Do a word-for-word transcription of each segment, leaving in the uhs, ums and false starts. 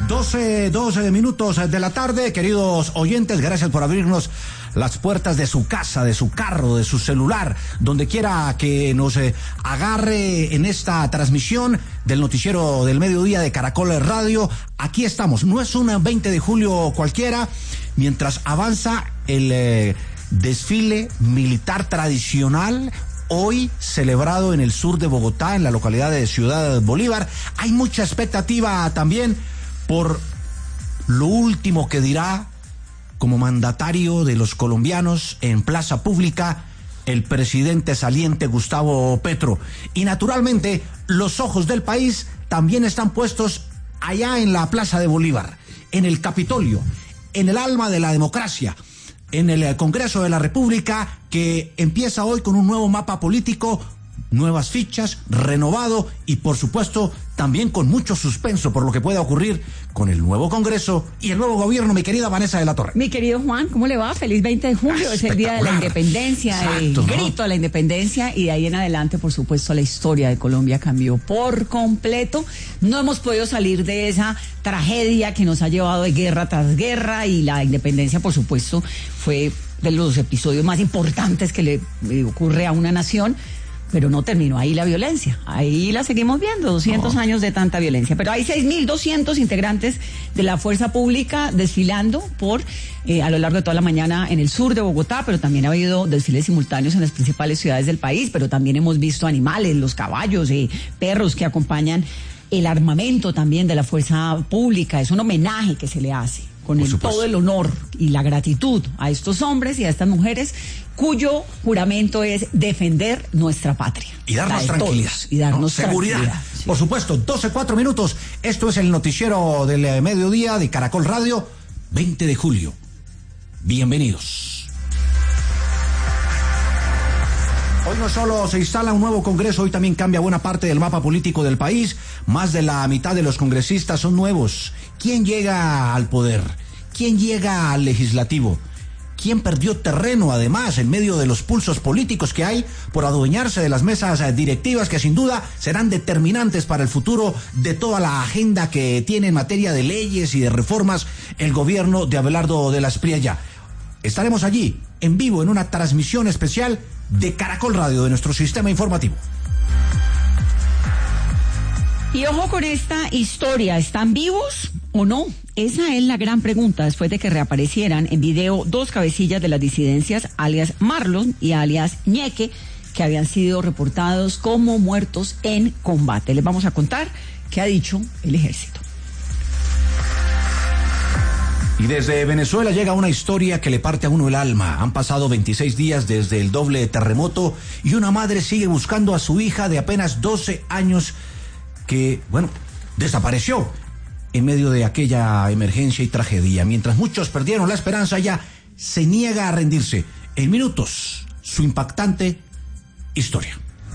doce, doce minutos de la tarde, queridos oyentes, gracias por abrirnos las puertas de su casa, de su carro, de su celular, donde quiera que nos eh, agarre en esta transmisión del noticiero del mediodía de Caracol Radio. Aquí estamos, no es un veinte de julio cualquiera, mientras avanza el eh, desfile militar tradicional, hoy celebrado en el sur de Bogotá, en la localidad de Ciudad Bolívar. Hay mucha expectativa también por lo último que dirá como mandatario de los colombianos en plaza pública el presidente saliente Gustavo Petro. Y naturalmente los ojos del país también están puestos allá en la plaza de Bolívar, en el Capitolio, en el alma de la democracia, en el Congreso de la República, que empieza hoy con un nuevo mapa político, nuevas fichas, renovado y por supuesto también con mucho suspenso por lo que pueda ocurrir con el nuevo Congreso y el nuevo gobierno. Mi querida Vanessa de la Torre. Mi querido Juan, ¿cómo le va? Feliz veinte de julio, es el día de la independencia, exacto, el grito, ¿no?, de la independencia, y de ahí en adelante, por supuesto, la historia de Colombia cambió por completo. No hemos podido salir de esa tragedia que nos ha llevado de guerra tras guerra, y la independencia, por supuesto, fue de los episodios más importantes que le eh, ocurre a una nación. Pero no terminó ahí la violencia, ahí la seguimos viendo, doscientos no. años de tanta violencia. Pero hay seis mil doscientos integrantes de la fuerza pública desfilando por eh, a lo largo de toda la mañana en el sur de Bogotá, pero también ha habido desfiles simultáneos en las principales ciudades del país, pero también hemos visto animales, los caballos, eh, perros que acompañan el armamento también de la fuerza pública. Es un homenaje que se le hace con el, todo el honor y la gratitud a estos hombres y a estas mujeres cuyo juramento es defender nuestra patria. Y darnos tranquilidad. Y darnos ¿no? seguridad. Tranquilidad, sí. Por supuesto, doce, cuatro minutos. Esto es el noticiero del mediodía de Caracol Radio, veinte de julio. Bienvenidos. Hoy no solo se instala un nuevo Congreso, hoy también cambia buena parte del mapa político del país. Más de la mitad de los congresistas son nuevos. ¿Quién llega al poder? ¿Quién llega al legislativo? ¿Quién perdió terreno, además, en medio de los pulsos políticos que hay por adueñarse de las mesas directivas que sin duda serán determinantes para el futuro de toda la agenda que tiene en materia de leyes y de reformas el gobierno de Abelardo de la Espriella? Estaremos allí, en vivo, en una transmisión especial de Caracol Radio, de nuestro sistema informativo. Y ojo con esta historia, ¿están vivos o no? Esa es la gran pregunta después de que reaparecieran en video dos cabecillas de las disidencias, alias Marlon y alias Ñeque, que habían sido reportados como muertos en combate. Les vamos a contar qué ha dicho el ejército. Y desde Venezuela llega una historia que le parte a uno el alma. Han pasado veintiséis días desde el doble terremoto y una madre sigue buscando a su hija de apenas doce años que, bueno, desapareció en medio de aquella emergencia y tragedia. Mientras muchos perdieron la esperanza, ella se niega a rendirse. En minutos, su impactante historia.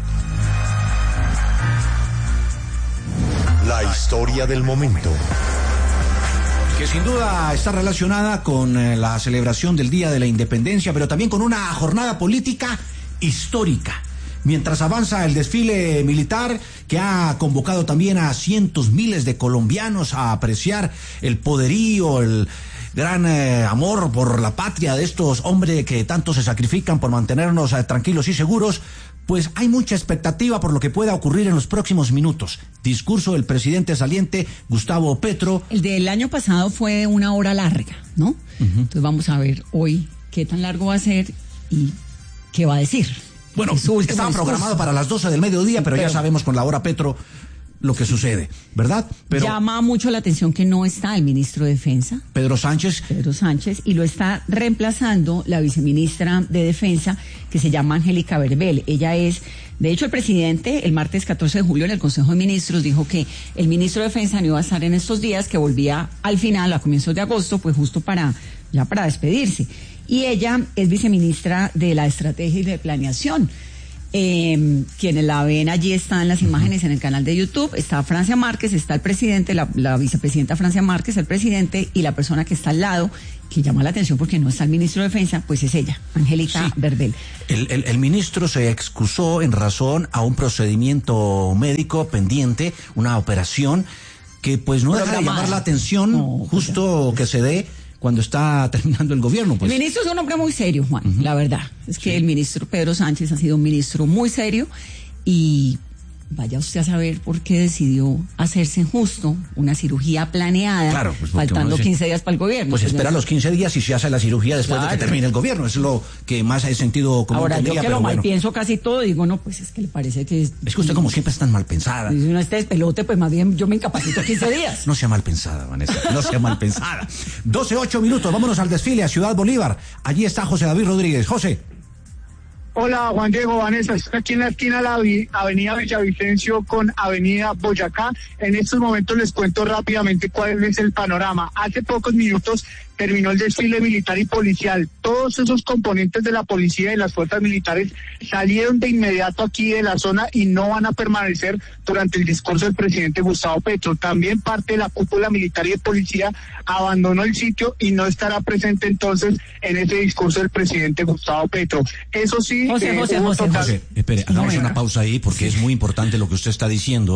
La historia del momento. Que sin duda está relacionada con eh, la celebración del Día de la Independencia, pero también con una jornada política histórica. Mientras avanza el desfile militar que ha convocado también a cientos miles de colombianos a apreciar el poderío, el gran eh, amor por la patria de estos hombres que tanto se sacrifican por mantenernos eh, tranquilos y seguros, pues hay mucha expectativa por lo que pueda ocurrir en los próximos minutos. Discurso del presidente saliente Gustavo Petro. El del año pasado fue una hora larga, ¿no? Uh-huh. Entonces vamos a ver hoy qué tan largo va a ser y qué va a decir. Bueno, estaba programado para las doce del mediodía, pero, pero ya sabemos con la hora Petro lo que sucede, ¿verdad? Pero llama mucho la atención que no está el ministro de Defensa, Pedro Sánchez. Pedro Sánchez, y lo está reemplazando la viceministra de Defensa, que se llama Angélica Berbel. Ella es, de hecho, el presidente, el martes catorce de julio, en el Consejo de Ministros, dijo que el ministro de Defensa no iba a estar en estos días, que volvía al final, a comienzos de agosto, pues justo para, ya para despedirse. Y ella es viceministra de la Estrategia y de Planeación. Eh, quienes la ven allí están las imágenes en el canal de YouTube. Está Francia Márquez, está el presidente, la, la vicepresidenta Francia Márquez, el presidente, y la persona que está al lado, que llama la atención porque no está el ministro de Defensa, pues es ella, Angélica sí. Berbel. El, el, el ministro se excusó en razón a un procedimiento médico pendiente, una operación que pues no deja de llamar la atención no, justo pues, que se dé cuando está terminando el gobierno. Pues. El ministro es un hombre muy serio, Juan, uh-huh. la verdad. Es que sí. El ministro Pedro Sánchez ha sido un ministro muy serio y vaya usted a saber por qué decidió hacerse justo una cirugía planeada, claro, pues faltando dice, quince días para el gobierno. Pues, pues espera no, los quince días y se hace la cirugía después claro. de que termine el gobierno. Eso es lo que más hay sentido común. Ahora, tendría, yo que pero lo bueno. mal pienso casi todo, digo, no, pues es que le parece que... Es, es que usted como siempre es tan mal pensada. Si uno está despelote, pues más bien yo me incapacito quince días. No sea mal pensada, Vanessa, no sea mal pensada. doce, ocho minutos, vámonos al desfile a Ciudad Bolívar. Allí está José David Rodríguez. José. Hola, Juan Diego, Vanessa, estoy aquí en la esquina de la avenida Villavicencio con avenida Boyacá. En estos momentos les cuento rápidamente cuál es el panorama. Hace pocos minutos terminó el desfile militar y policial. Todos esos componentes de la policía y las fuerzas militares salieron de inmediato aquí de la zona y no van a permanecer durante el discurso del presidente Gustavo Petro. También parte de la cúpula militar y de policía abandonó el sitio y no estará presente entonces en ese discurso del presidente Gustavo Petro. Eso sí... José, eh, José, José, total... José, espere, hagamos no, una pausa ahí porque sí. es muy importante lo que usted está diciendo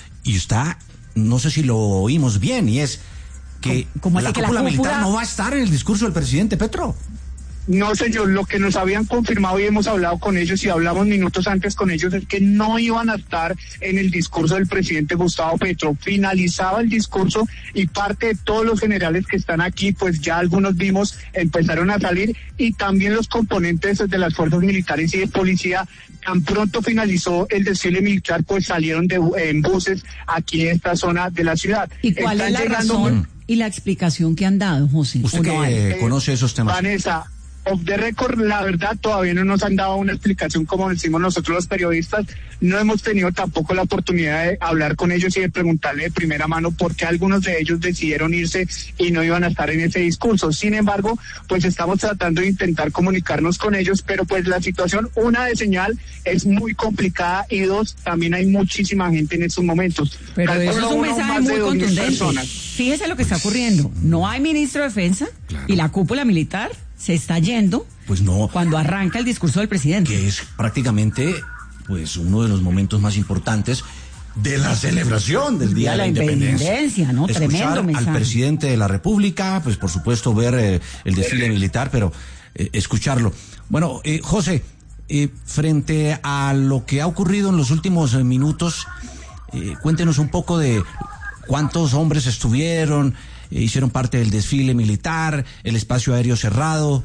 y está, no sé si lo oímos bien, y es que ¿Cómo la que cúpula la militar no va a estar en el discurso del presidente Petro. No, señor, lo que nos habían confirmado y hemos hablado con ellos y hablamos minutos antes con ellos es que no iban a estar en el discurso del presidente Gustavo Petro. Finalizaba el discurso y parte de todos los generales que están aquí, pues ya algunos vimos, empezaron a salir y también los componentes de las fuerzas militares y de policía. Tan pronto finalizó el desfile militar, pues salieron de, en buses aquí en esta zona de la ciudad. ¿Y cuál están es la llegando... razón y la explicación que han dado, José? ¿Usted que eh, conoce esos temas? Vanessa, off the record, la verdad, todavía no nos han dado una explicación como decimos nosotros los periodistas. No hemos tenido tampoco la oportunidad de hablar con ellos y de preguntarle de primera mano por qué algunos de ellos decidieron irse y no iban a estar en ese discurso. Sin embargo, pues estamos tratando de intentar comunicarnos con ellos, pero pues la situación, una de señal, es muy complicada y dos, también hay muchísima gente en estos momentos. Pero Calculo eso es un mensaje muy contundente. Fíjese lo que está ocurriendo. No hay ministro de defensa claro. y la cúpula militar se está yendo pues no, cuando arranca el discurso del presidente. Que es prácticamente pues uno de los momentos más importantes de la celebración del Día de la Independencia. independencia ¿no? Escuchar Tremendo mensaje. Al presidente de la República, pues por supuesto ver eh, el desfile militar, pero eh, escucharlo. Bueno, eh, José, eh, frente a lo que ha ocurrido en los últimos eh, minutos, eh, cuéntenos un poco de cuántos hombres estuvieron, eh, hicieron parte del desfile militar, el espacio aéreo cerrado.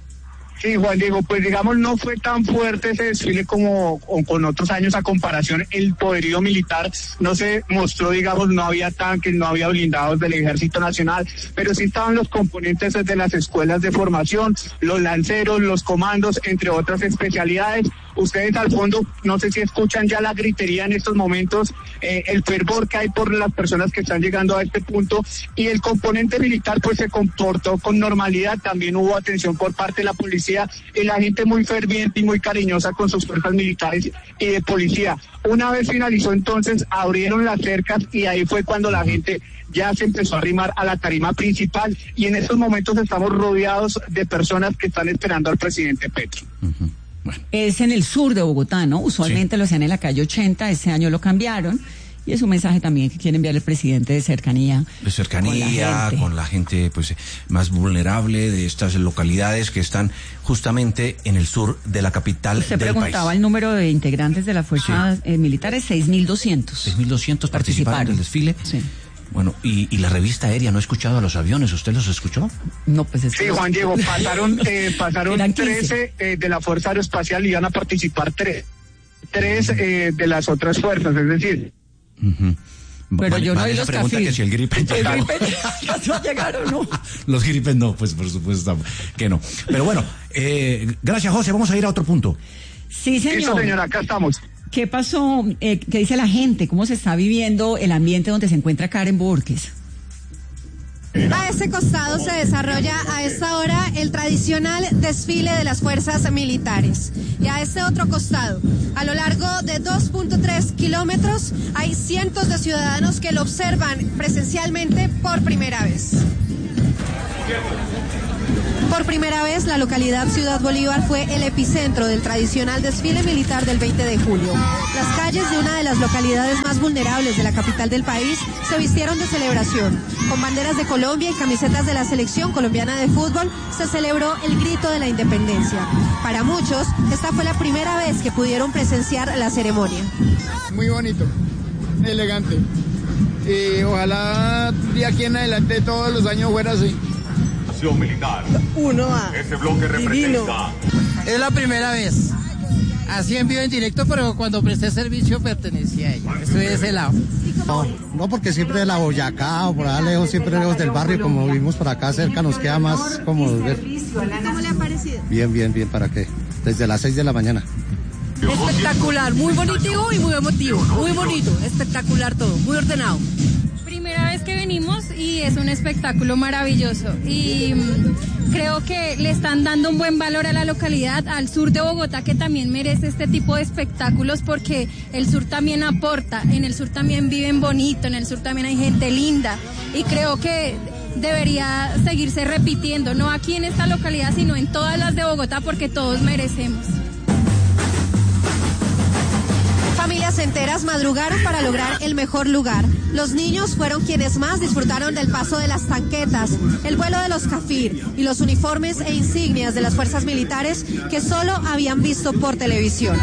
Sí, Juan Diego, pues digamos no fue tan fuerte ese desfile como con otros años a comparación. El poderío militar no se mostró, digamos, no había tanques, no había blindados del Ejército Nacional, pero sí estaban los componentes de las escuelas de formación, los lanceros, los comandos, entre otras especialidades. Ustedes al fondo, no sé si escuchan ya la gritería en estos momentos, eh, el fervor que hay por las personas que están llegando a este punto, y el componente militar pues se comportó con normalidad. También hubo atención por parte de la policía y la gente muy ferviente y muy cariñosa con sus fuerzas militares y de policía. Una vez finalizó entonces, abrieron las cercas y ahí fue cuando la gente ya se empezó a arrimar a la tarima principal, y en estos momentos estamos rodeados de personas que están esperando al presidente Petro. Uh-huh. Bueno. Es en el sur de Bogotá, ¿no? Usualmente sí. Lo hacían en la calle ochenta, este año lo cambiaron, y es un mensaje también que quiere enviar el presidente de cercanía. De cercanía, con la gente, con la gente pues más vulnerable de estas localidades que están justamente en el sur de la capital Usted del país. Usted preguntaba el número de integrantes de las fuerzas sí. eh, militares, seis mil doscientos. seis mil doscientos participaron del desfile. Sí. Bueno, y, y la revista aérea, no he escuchado a los aviones, ¿usted los escuchó? No, pues es Sí, Juan Diego, pasaron eh, pasaron trece eh, de la Fuerza Aeroespacial y iban a participar tres, tres eh, de las otras fuerzas, es decir... Uh-huh. Pero vale, yo no vi los pregunta que si el Gripen llegaron. ¿No llegaron no? Los Gripen no, pues por supuesto que no. Pero bueno, eh, gracias José, vamos a ir a otro punto. Sí, señor. Eso, señora, acá estamos. ¿Qué pasó? Eh, ¿Qué dice la gente? ¿Cómo se está viviendo el ambiente donde se encuentra Karen Borges? A este costado se desarrolla a esta hora el tradicional desfile de las fuerzas militares. Y a este otro costado, a lo largo de dos punto tres kilómetros, hay cientos de ciudadanos que lo observan presencialmente por primera vez. Por primera vez, la localidad Ciudad Bolívar fue el epicentro del tradicional desfile militar del veinte de julio. Las calles de una de las localidades más vulnerables de la capital del país se vistieron de celebración. Con banderas de Colombia y camisetas de la selección colombiana de fútbol, se celebró el grito de la independencia. Para muchos, esta fue la primera vez que pudieron presenciar la ceremonia. Muy bonito, elegante. Y ojalá de aquí en adelante todos los años fuera así. Militar. Uno a Ese bloque representa. Es la primera vez. Así en vivo en directo, pero cuando presté servicio pertenecía a ella. Estoy de ese lado. No, no, porque siempre de la Boyacá o por allá lejos, siempre lejos del barrio, como vivimos por acá cerca, nos queda más cómodo ver. ¿Cómo le ha parecido? Bien, bien, bien, ¿para qué? Desde las seis de la mañana. Espectacular, muy bonito y muy emotivo. Muy bonito, espectacular todo, muy ordenado. Primera vez que venimos y es un espectáculo maravilloso y mmm, creo que le están dando un buen valor a la localidad, al sur de Bogotá, que también merece este tipo de espectáculos porque el sur también aporta, en el sur también viven bonito, en el sur también hay gente linda y creo que debería seguirse repitiendo, no aquí en esta localidad sino en todas las de Bogotá porque todos merecemos. Familias enteras madrugaron para lograr el mejor lugar. Los niños fueron quienes más disfrutaron del paso de las tanquetas, el vuelo de los Cafir y los uniformes e insignias de las fuerzas militares que solo habían visto por televisión.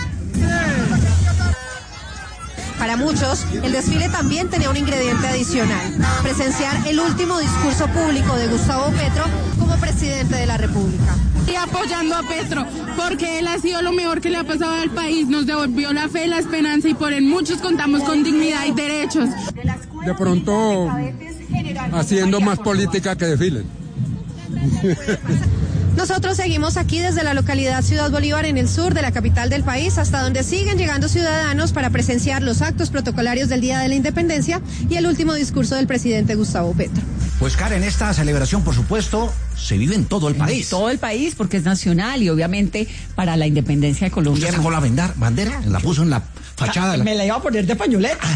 Para muchos, el desfile también tenía un ingrediente adicional: presenciar el último discurso público de Gustavo Petro como presidente de la República. Y apoyando a Petro, porque él ha sido lo mejor que le ha pasado al país, nos devolvió la fe, la esperanza y por él muchos contamos con dignidad y derechos. De pronto, haciendo más política que desfiles. Nosotros seguimos aquí desde la localidad Ciudad Bolívar en el sur de la capital del país, hasta donde siguen llegando ciudadanos para presenciar los actos protocolarios del Día de la Independencia y el último discurso del presidente Gustavo Petro. Pues Karen, esta celebración, por supuesto, se vive en todo el país. En todo el país, porque es nacional y obviamente para la independencia de Colombia. ¿Usted sacó la vendar, bandera? ¿La puso en la fachada? Ah, la... Me la iba a poner de pañoleta.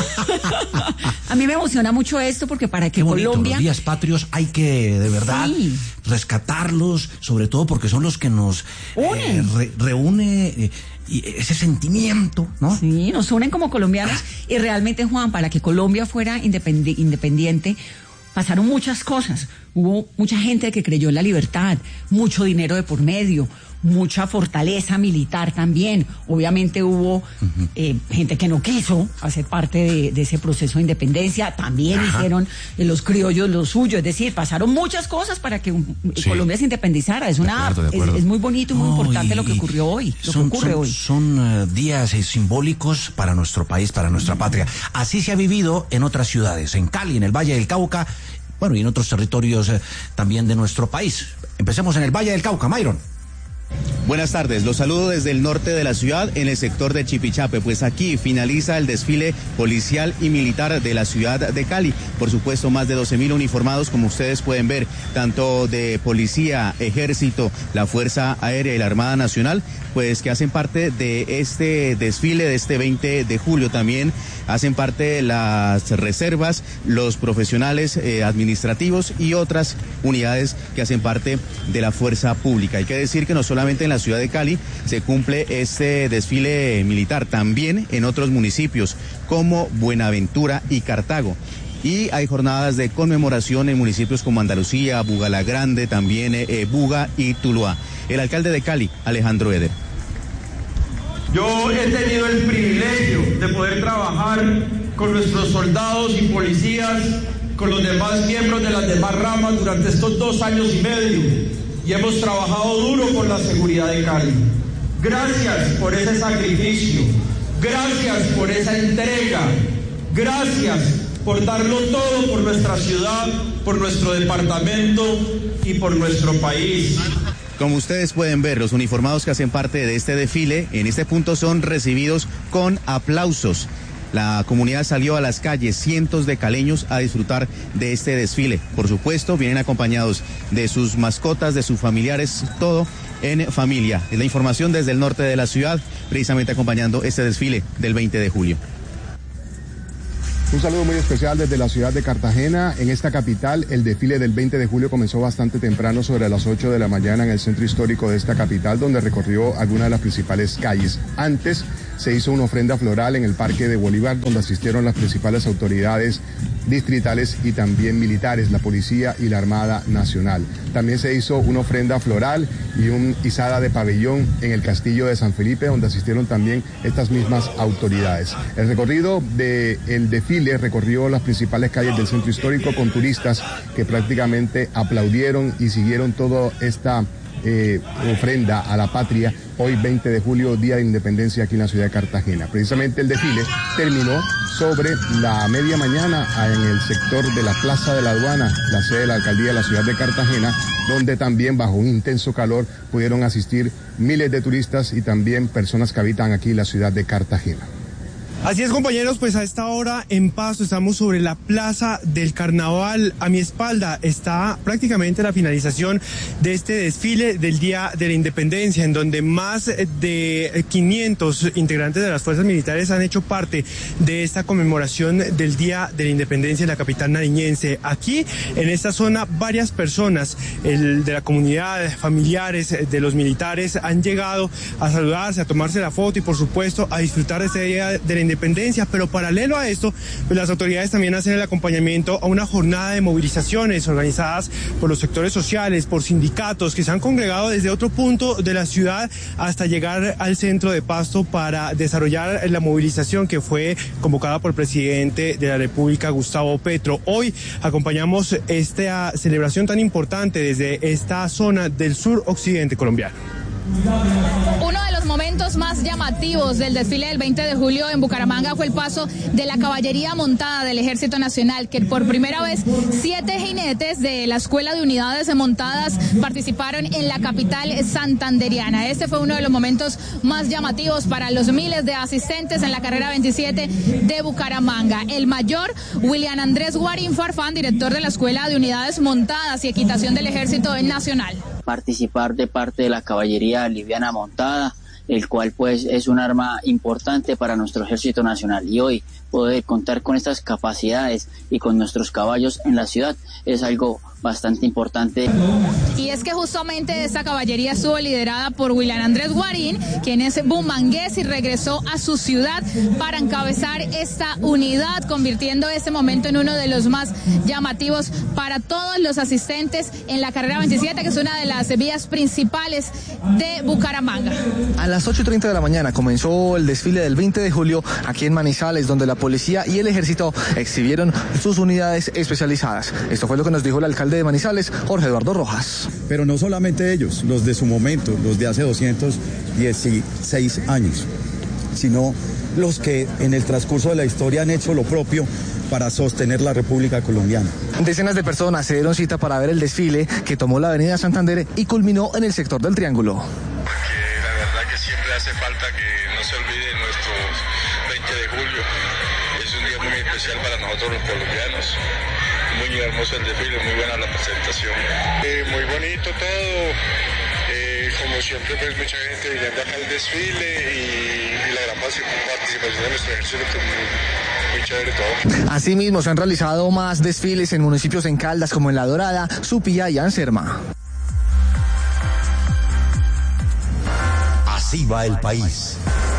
A mí me emociona mucho esto porque para que Qué bonito, Colombia... los días patrios hay que, de verdad, sí, rescatarlos, sobre todo porque son los que nos eh, re, reúne... Eh, y ese sentimiento, ¿no? Sí, nos unen como colombianos. Y realmente, Juan, para que Colombia fuera independi- independiente, pasaron muchas cosas. Hubo mucha gente que creyó en la libertad, mucho dinero de por medio, mucha fortaleza militar también. Obviamente hubo uh-huh. eh, gente que no quiso hacer parte de, de ese proceso de independencia. También Ajá. hicieron eh, los criollos lo suyo. Es decir, pasaron muchas cosas para que um, sí. Colombia se independizara. Es una, de acuerdo, de acuerdo. Es, es muy bonito y muy no, importante y lo que ocurrió hoy. Lo son, que ocurre son, hoy. Son uh, días eh, simbólicos para nuestro país, para nuestra patria. Así se ha vivido en otras ciudades, en Cali, en el Valle del Cauca, bueno, y en otros territorios eh, también de nuestro país. Empecemos en el Valle del Cauca, Myron. Buenas tardes, los saludo desde el norte de la ciudad, en el sector de Chipichape, pues aquí finaliza el desfile policial y militar de la ciudad de Cali. Por supuesto, más de doce mil uniformados, como ustedes pueden ver, tanto de policía, ejército, la Fuerza Aérea y la Armada Nacional, pues que hacen parte de este desfile de este veinte de julio. También hacen parte las reservas, los profesionales eh, administrativos y otras unidades que hacen parte de la fuerza pública. Hay que decir que no solamente en la ciudad de Cali se cumple este desfile militar, también en otros municipios como Buenaventura y Cartago. Y hay jornadas de conmemoración en municipios como Andalucía, Bugalagrande, también eh, Buga y Tuluá. El alcalde de Cali, Alejandro Eder. Yo he tenido el privilegio de poder trabajar con nuestros soldados y policías, con los demás miembros de las demás ramas durante estos dos años y medio, y hemos trabajado duro por la seguridad de Cali. Gracias por ese sacrificio, gracias por esa entrega, gracias por darlo todo por nuestra ciudad, por nuestro departamento y por nuestro país. Como ustedes pueden ver, los uniformados que hacen parte de este desfile en este punto son recibidos con aplausos. La comunidad salió a las calles, cientos de caleños, a disfrutar de este desfile. Por supuesto, vienen acompañados de sus mascotas, de sus familiares, todo en familia. Es la información desde el norte de la ciudad, precisamente acompañando este desfile del veinte de julio. Un saludo muy especial desde la ciudad de Cartagena. En esta capital, el desfile del veinte de julio comenzó bastante temprano, sobre las ocho de la mañana, en el centro histórico de esta capital, donde recorrió algunas de las principales calles. Antes se hizo una ofrenda floral en el Parque de Bolívar, donde asistieron las principales autoridades distritales y también militares, la Policía y la Armada Nacional. También se hizo una ofrenda floral y una izada de pabellón en el Castillo de San Felipe, donde asistieron también estas mismas autoridades. El recorrido del desfile recorrió las principales calles del centro histórico con turistas que prácticamente aplaudieron y siguieron toda esta eh, ofrenda a la patria. Hoy veinte de julio, Día de Independencia aquí en la ciudad de Cartagena. Precisamente el desfile terminó sobre la media mañana en el sector de la Plaza de la Aduana, la sede de la Alcaldía de la ciudad de Cartagena, donde también bajo un intenso calor pudieron asistir miles de turistas y también personas que habitan aquí en la ciudad de Cartagena. Así es, compañeros, pues a esta hora en Pasto estamos sobre la Plaza del Carnaval. A mi espalda está prácticamente la finalización de este desfile del Día de la Independencia, en donde más de quinientos integrantes de las fuerzas militares han hecho parte de esta conmemoración del Día de la Independencia en la capital nariñense. Aquí, en esta zona, varias personas el, de la comunidad, familiares de los militares, han llegado a saludarse, a tomarse la foto y, por supuesto, a disfrutar de este Día de la Independencia. Independencia, pero paralelo a esto, pues las autoridades también hacen el acompañamiento a una jornada de movilizaciones organizadas por los sectores sociales, por sindicatos que se han congregado desde otro punto de la ciudad hasta llegar al centro de Pasto para desarrollar la movilización que fue convocada por el presidente de la República, Gustavo Petro. Hoy acompañamos esta celebración tan importante desde esta zona del sur occidente colombiano. Uno de los momentos más llamativos del desfile del veinte de julio en Bucaramanga fue el paso de la caballería montada del Ejército Nacional, que por primera vez siete jinetes de la Escuela de Unidades Montadas participaron en la capital santanderiana. Este fue uno de los momentos más llamativos para los miles de asistentes en la carrera veintisiete de Bucaramanga. El mayor William Andrés Guarín Farfán, director de la Escuela de Unidades Montadas y Equitación del Ejército Nacional. Participar de parte de la caballería liviana montada, el cual pues es un arma importante para nuestro Ejército Nacional, y hoy poder contar con estas capacidades y con nuestros caballos en la ciudad es algo bastante importante. Y es que justamente esta caballería estuvo liderada por William Andrés Guarín, quien es bumangués y regresó a su ciudad para encabezar esta unidad, convirtiendo este momento en uno de los más llamativos para todos los asistentes en la carrera veintisiete, que es una de las vías principales de Bucaramanga. A las ocho y treinta de la mañana comenzó el desfile del veinte de julio aquí en Manizales, donde la policía y el ejército exhibieron sus unidades especializadas. Esto fue lo que nos dijo el alcalde de Manizales, Jorge Eduardo Rojas. Pero no solamente ellos, los de su momento, los de hace doscientos dieciséis años, sino los que en el transcurso de la historia han hecho lo propio para sostener la República Colombiana. Decenas de personas se dieron cita para ver el desfile que tomó la avenida Santander y culminó en el sector del Triángulo. Porque la verdad que siempre hace falta que no se olvide nuestro veinte de julio. Es un día muy especial para nosotros los colombianos. Muy hermoso el desfile, muy buena la presentación. Eh, muy bonito todo, eh, como siempre pues mucha gente viniendo acá al desfile y, y la gran participación de nuestro ejército, pues muy, muy chévere todo. Asimismo se han realizado más desfiles en municipios en Caldas como en La Dorada, Supía y Anserma. Así va el país.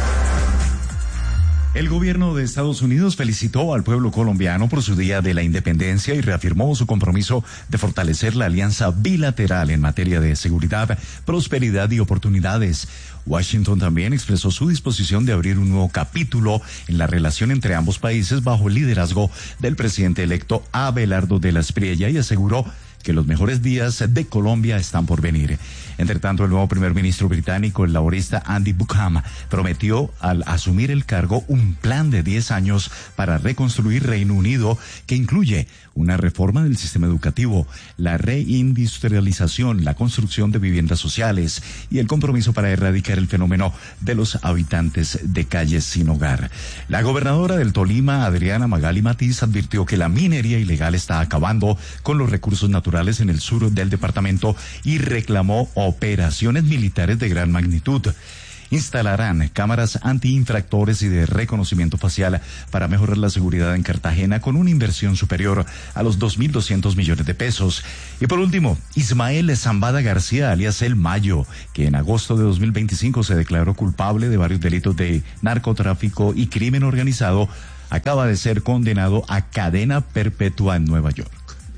El gobierno de Estados Unidos felicitó al pueblo colombiano por su Día de la Independencia y reafirmó su compromiso de fortalecer la alianza bilateral en materia de seguridad, prosperidad y oportunidades. Washington también expresó su disposición de abrir un nuevo capítulo en la relación entre ambos países bajo el liderazgo del presidente electo Abelardo de la Espriella y aseguró que los mejores días de Colombia están por venir. Entre tanto, el nuevo primer ministro británico, el laborista Andy Buchan, prometió al asumir el cargo un plan de diez años para reconstruir Reino Unido que incluye una reforma del sistema educativo, la reindustrialización, la construcción de viviendas sociales y el compromiso para erradicar el fenómeno de los habitantes de calles sin hogar. La gobernadora del Tolima, Adriana Magali Matiz, advirtió que la minería ilegal está acabando con los recursos naturales en el sur del departamento y reclamó operaciones militares de gran magnitud. instalarán cámaras antiinfractores y de reconocimiento facial para mejorar la seguridad en Cartagena con una inversión superior a los dos mil doscientos millones de pesos. Y por último, Ismael Zambada García, alias El Mayo, que en agosto de dos mil veinticinco se declaró culpable de varios delitos de narcotráfico y crimen organizado, acaba de ser condenado a cadena perpetua en Nueva York.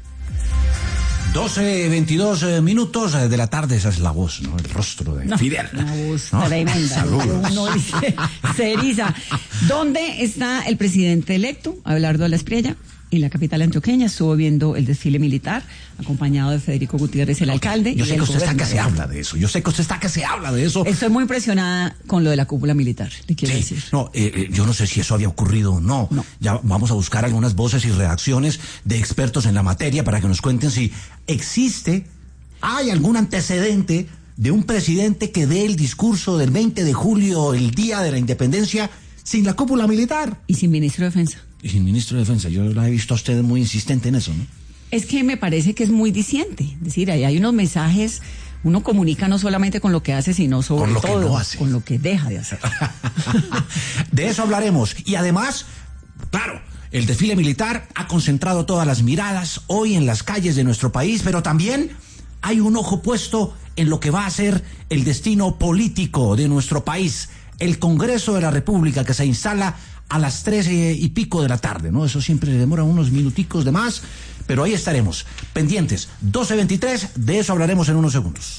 doce, veintidós minutos de la tarde, esa es la voz, ¿no? El rostro de no, Fidel. Una voz ¿no? tremenda. Saludos. Uno dice, se eriza. ¿Dónde está el presidente electo, Abelardo de la Espriella? En la capital antioqueña estuvo viendo el desfile militar, acompañado de Federico Gutiérrez, el alcalde. Yo y sé el que usted está que gobernador. se habla de eso. Yo sé que usted está que se habla de eso. Estoy muy impresionada con lo de la cúpula militar, le quiero Sí, decir. no, eh, eh, yo no sé si eso había ocurrido o no. no. Ya vamos a buscar algunas voces y reacciones de expertos en la materia para que nos cuenten si existe, hay algún antecedente de un presidente que dé el discurso del veinte de julio, el día de la independencia, sin la cúpula militar. Y sin ministro de Defensa. Y sin ministro de Defensa. Yo la he visto a usted muy insistente en eso, ¿no? Es que me parece que es muy diciente. Es decir, ahí hay unos mensajes, uno comunica no solamente con lo que hace, sino sobre con lo todo que no hace. Con lo que deja de hacer. De eso hablaremos. Y además, claro, el desfile militar ha concentrado todas las miradas hoy en las calles de nuestro país, pero también hay un ojo puesto en lo que va a ser el destino político de nuestro país. El Congreso de la República, que se instala a las tres y pico de la tarde, ¿no? Eso siempre demora unos minuticos de más, pero ahí estaremos, pendientes. doce veintitrés, de eso hablaremos en unos segundos.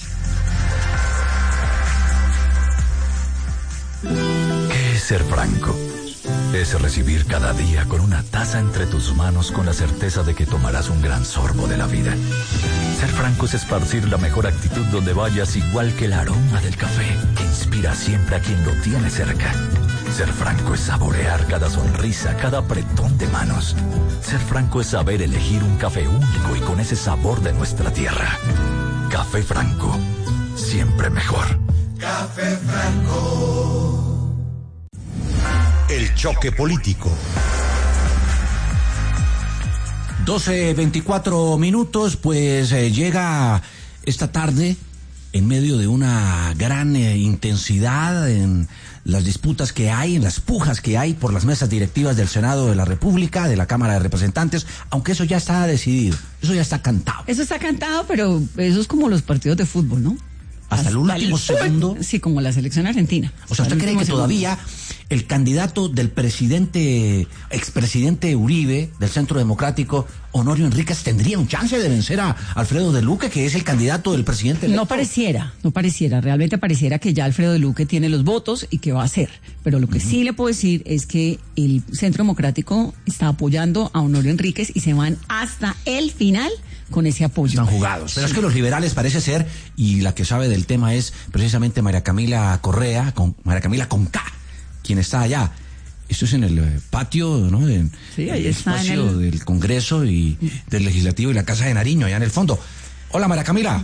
¿Qué es ser franco? Es recibir cada día con una taza entre tus manos con la certeza de que tomarás un gran sorbo de la vida. Ser franco es esparcir la mejor actitud donde vayas, igual que el aroma del café que inspira siempre a quien lo tiene cerca. Ser franco es saborear cada sonrisa, cada apretón de manos. Ser franco es saber elegir un café único y con ese sabor de nuestra tierra. Café Franco, siempre mejor. Café Franco. El choque político. doce veinticuatro minutos, pues eh, llega esta tarde en medio de una gran eh, intensidad en las disputas que hay, en las pujas que hay por las mesas directivas del Senado de la República, de la Cámara de Representantes, aunque eso ya está decidido, eso ya está cantado. Eso está cantado, pero eso es como los partidos de fútbol, ¿no? Hasta el último segundo. Sí, como la selección argentina. O sea, ¿usted cree que todavía el candidato del presidente, expresidente Uribe, del Centro Democrático, Honorio Enríquez, tendría un chance de vencer a Alfredo de Luque, que es el candidato del presidente electo? No pareciera, no pareciera. Realmente pareciera que ya Alfredo de Luque tiene los votos y que va a hacer. Pero lo que uh-huh. sí le puedo decir es que el Centro Democrático está apoyando a Honorio Enríquez y se van hasta el final con ese apoyo. Están jugados. Pero sí. Es que los liberales parece ser, y la que sabe del tema es precisamente María Camila Correa, con María Camila con K, quien está allá. Esto es en el eh, patio, ¿no? En, sí, ahí el está espacio en el... del Congreso y del Legislativo y la Casa de Nariño, allá en el fondo. Hola, María Camila.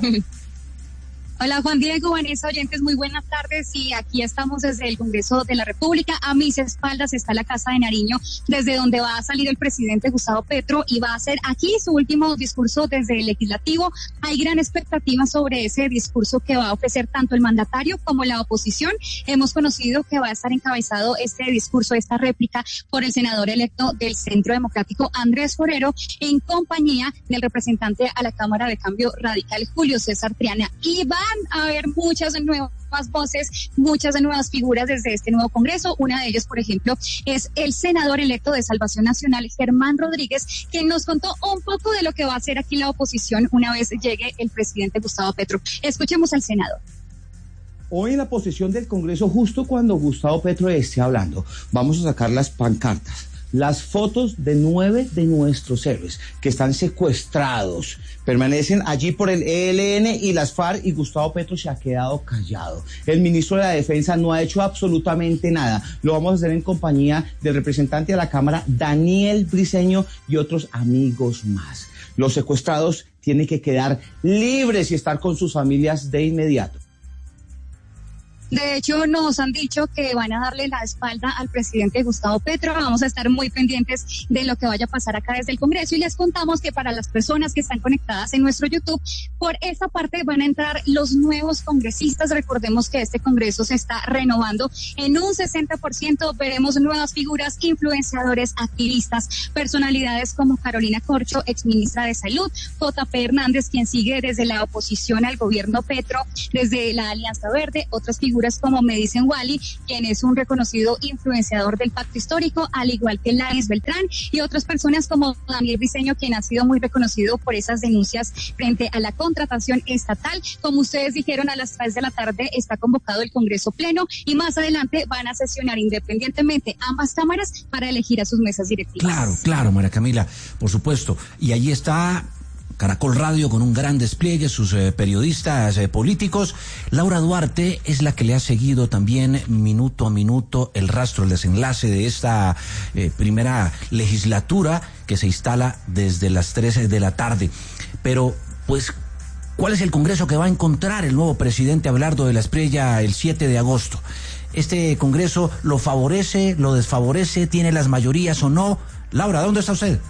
Hola Juan Diego, Vanessa, oyentes, muy buenas tardes. Y aquí estamos desde el Congreso de la República. A mis espaldas está la Casa de Nariño, desde donde va a salir el presidente Gustavo Petro y va a hacer aquí su último discurso desde el Legislativo. Hay gran expectativa sobre ese discurso que va a ofrecer tanto el mandatario como la oposición. Hemos conocido que va a estar encabezado este discurso, esta réplica, por el senador electo del Centro Democrático, Andrés Forero, en compañía del representante a la Cámara de Cambio Radical, Julio César Triana. Y van a haber muchas nuevas voces, muchas nuevas figuras desde este nuevo Congreso. Una de ellas, por ejemplo, es el senador electo de Salvación Nacional, Germán Rodríguez, quien nos contó un poco de lo que va a hacer aquí la oposición una vez llegue el presidente Gustavo Petro. Escuchemos al senador. Hoy en la posesión del Congreso, justo cuando Gustavo Petro esté hablando, vamos a sacar las pancartas, las fotos de nueve de nuestros héroes que están secuestrados, permanecen allí por el E L N y las FARC, y Gustavo Petro se ha quedado callado. El ministro de la Defensa no ha hecho absolutamente nada. Lo vamos a hacer en compañía del representante de la Cámara, Daniel Briceño, y otros amigos más. Los secuestrados tienen que quedar libres y estar con sus familias de inmediato. De hecho, nos han dicho que van a darle la espalda al presidente Gustavo Petro. Vamos a estar muy pendientes de lo que vaya a pasar acá desde el Congreso y les contamos que para las personas que están conectadas en nuestro YouTube, por esa parte van a entrar los nuevos congresistas. Recordemos que este Congreso se está renovando en un sesenta por ciento. Veremos nuevas figuras, influenciadores, activistas, personalidades como Carolina Corcho, exministra de Salud, J P Hernández, quien sigue desde la oposición al gobierno Petro, desde la Alianza Verde, otras figuras como me dicen Wally, quien es un reconocido influenciador del pacto histórico, al igual que Laris Beltrán, y otras personas como Daniel Briceño, quien ha sido muy reconocido por esas denuncias frente a la contratación estatal. Como ustedes dijeron, a las tres de la tarde está convocado el Congreso Pleno y más adelante van a sesionar independientemente ambas cámaras para elegir a sus mesas directivas. Claro, claro, María Camila, por supuesto. Y allí está Caracol Radio con un gran despliegue, sus eh, periodistas eh, políticos. Laura Duarte es la que le ha seguido también minuto a minuto el rastro, el desenlace de esta eh, primera legislatura que se instala desde las tres de la tarde. Pero, pues, ¿cuál es el Congreso que va a encontrar el nuevo presidente Abelardo de la Espriella el siete de agosto? ¿Este Congreso lo favorece, lo desfavorece, tiene las mayorías o no? Laura, ¿dónde está usted?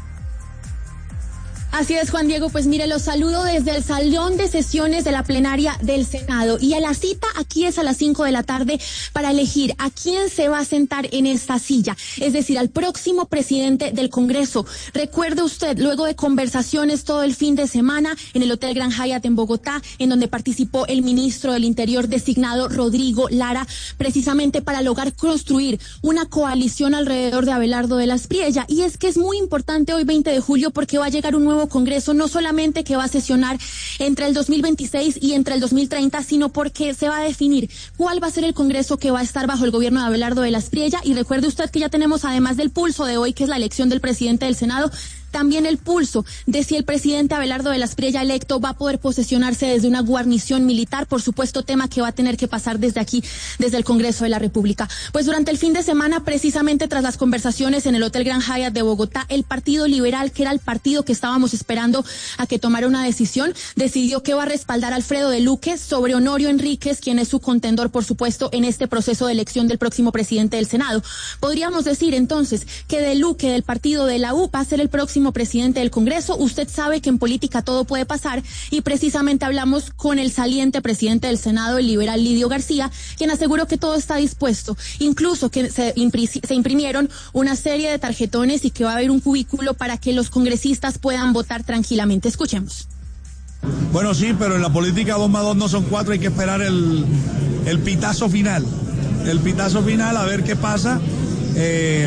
Así es, Juan Diego, pues mire, los saludo desde el salón de sesiones de la plenaria del Senado y a la cita aquí es a las cinco de la tarde para elegir a quién se va a sentar en esta silla, es decir, al próximo presidente del Congreso. Recuerde usted, luego de conversaciones todo el fin de semana en el Hotel Grand Hyatt en Bogotá, en donde participó el ministro del Interior designado Rodrigo Lara, precisamente para lograr construir una coalición alrededor de Abelardo de la Espriella. Y es que es muy importante hoy veinte de julio porque va a llegar un nuevo Congreso, no solamente que va a sesionar entre el dos mil veintiséis y entre el dos mil treinta, sino porque se va a definir cuál va a ser el Congreso que va a estar bajo el gobierno de Abelardo de la Espriella. Y recuerde usted que ya tenemos, además del pulso de hoy, que es la elección del presidente del Senado, también el pulso de si el presidente Abelardo de la Espriella electo va a poder posesionarse desde una guarnición militar, por supuesto, tema que va a tener que pasar desde aquí, desde el Congreso de la República. Pues durante el fin de semana, precisamente tras las conversaciones en el Hotel Grand Hyatt de Bogotá, el Partido Liberal, que era el partido que estábamos esperando a que tomara una decisión, decidió que va a respaldar a Alfredo de Luque sobre Honorio Enríquez, quien es su contendor, por supuesto, en este proceso de elección del próximo presidente del Senado. Podríamos decir entonces que de Luque, del partido de la U, va a ser el próximo presidente del Congreso. Usted sabe que en política todo puede pasar y precisamente hablamos con el saliente presidente del Senado, el liberal Lidio García, quien aseguró que todo está dispuesto, incluso que se, impri- se imprimieron una serie de tarjetones y que va a haber un cubículo para que los congresistas puedan votar tranquilamente. Escuchemos. Bueno, sí, pero en la política dos más dos no son cuatro, hay que esperar el, el pitazo final, el pitazo final a ver qué pasa. Eh,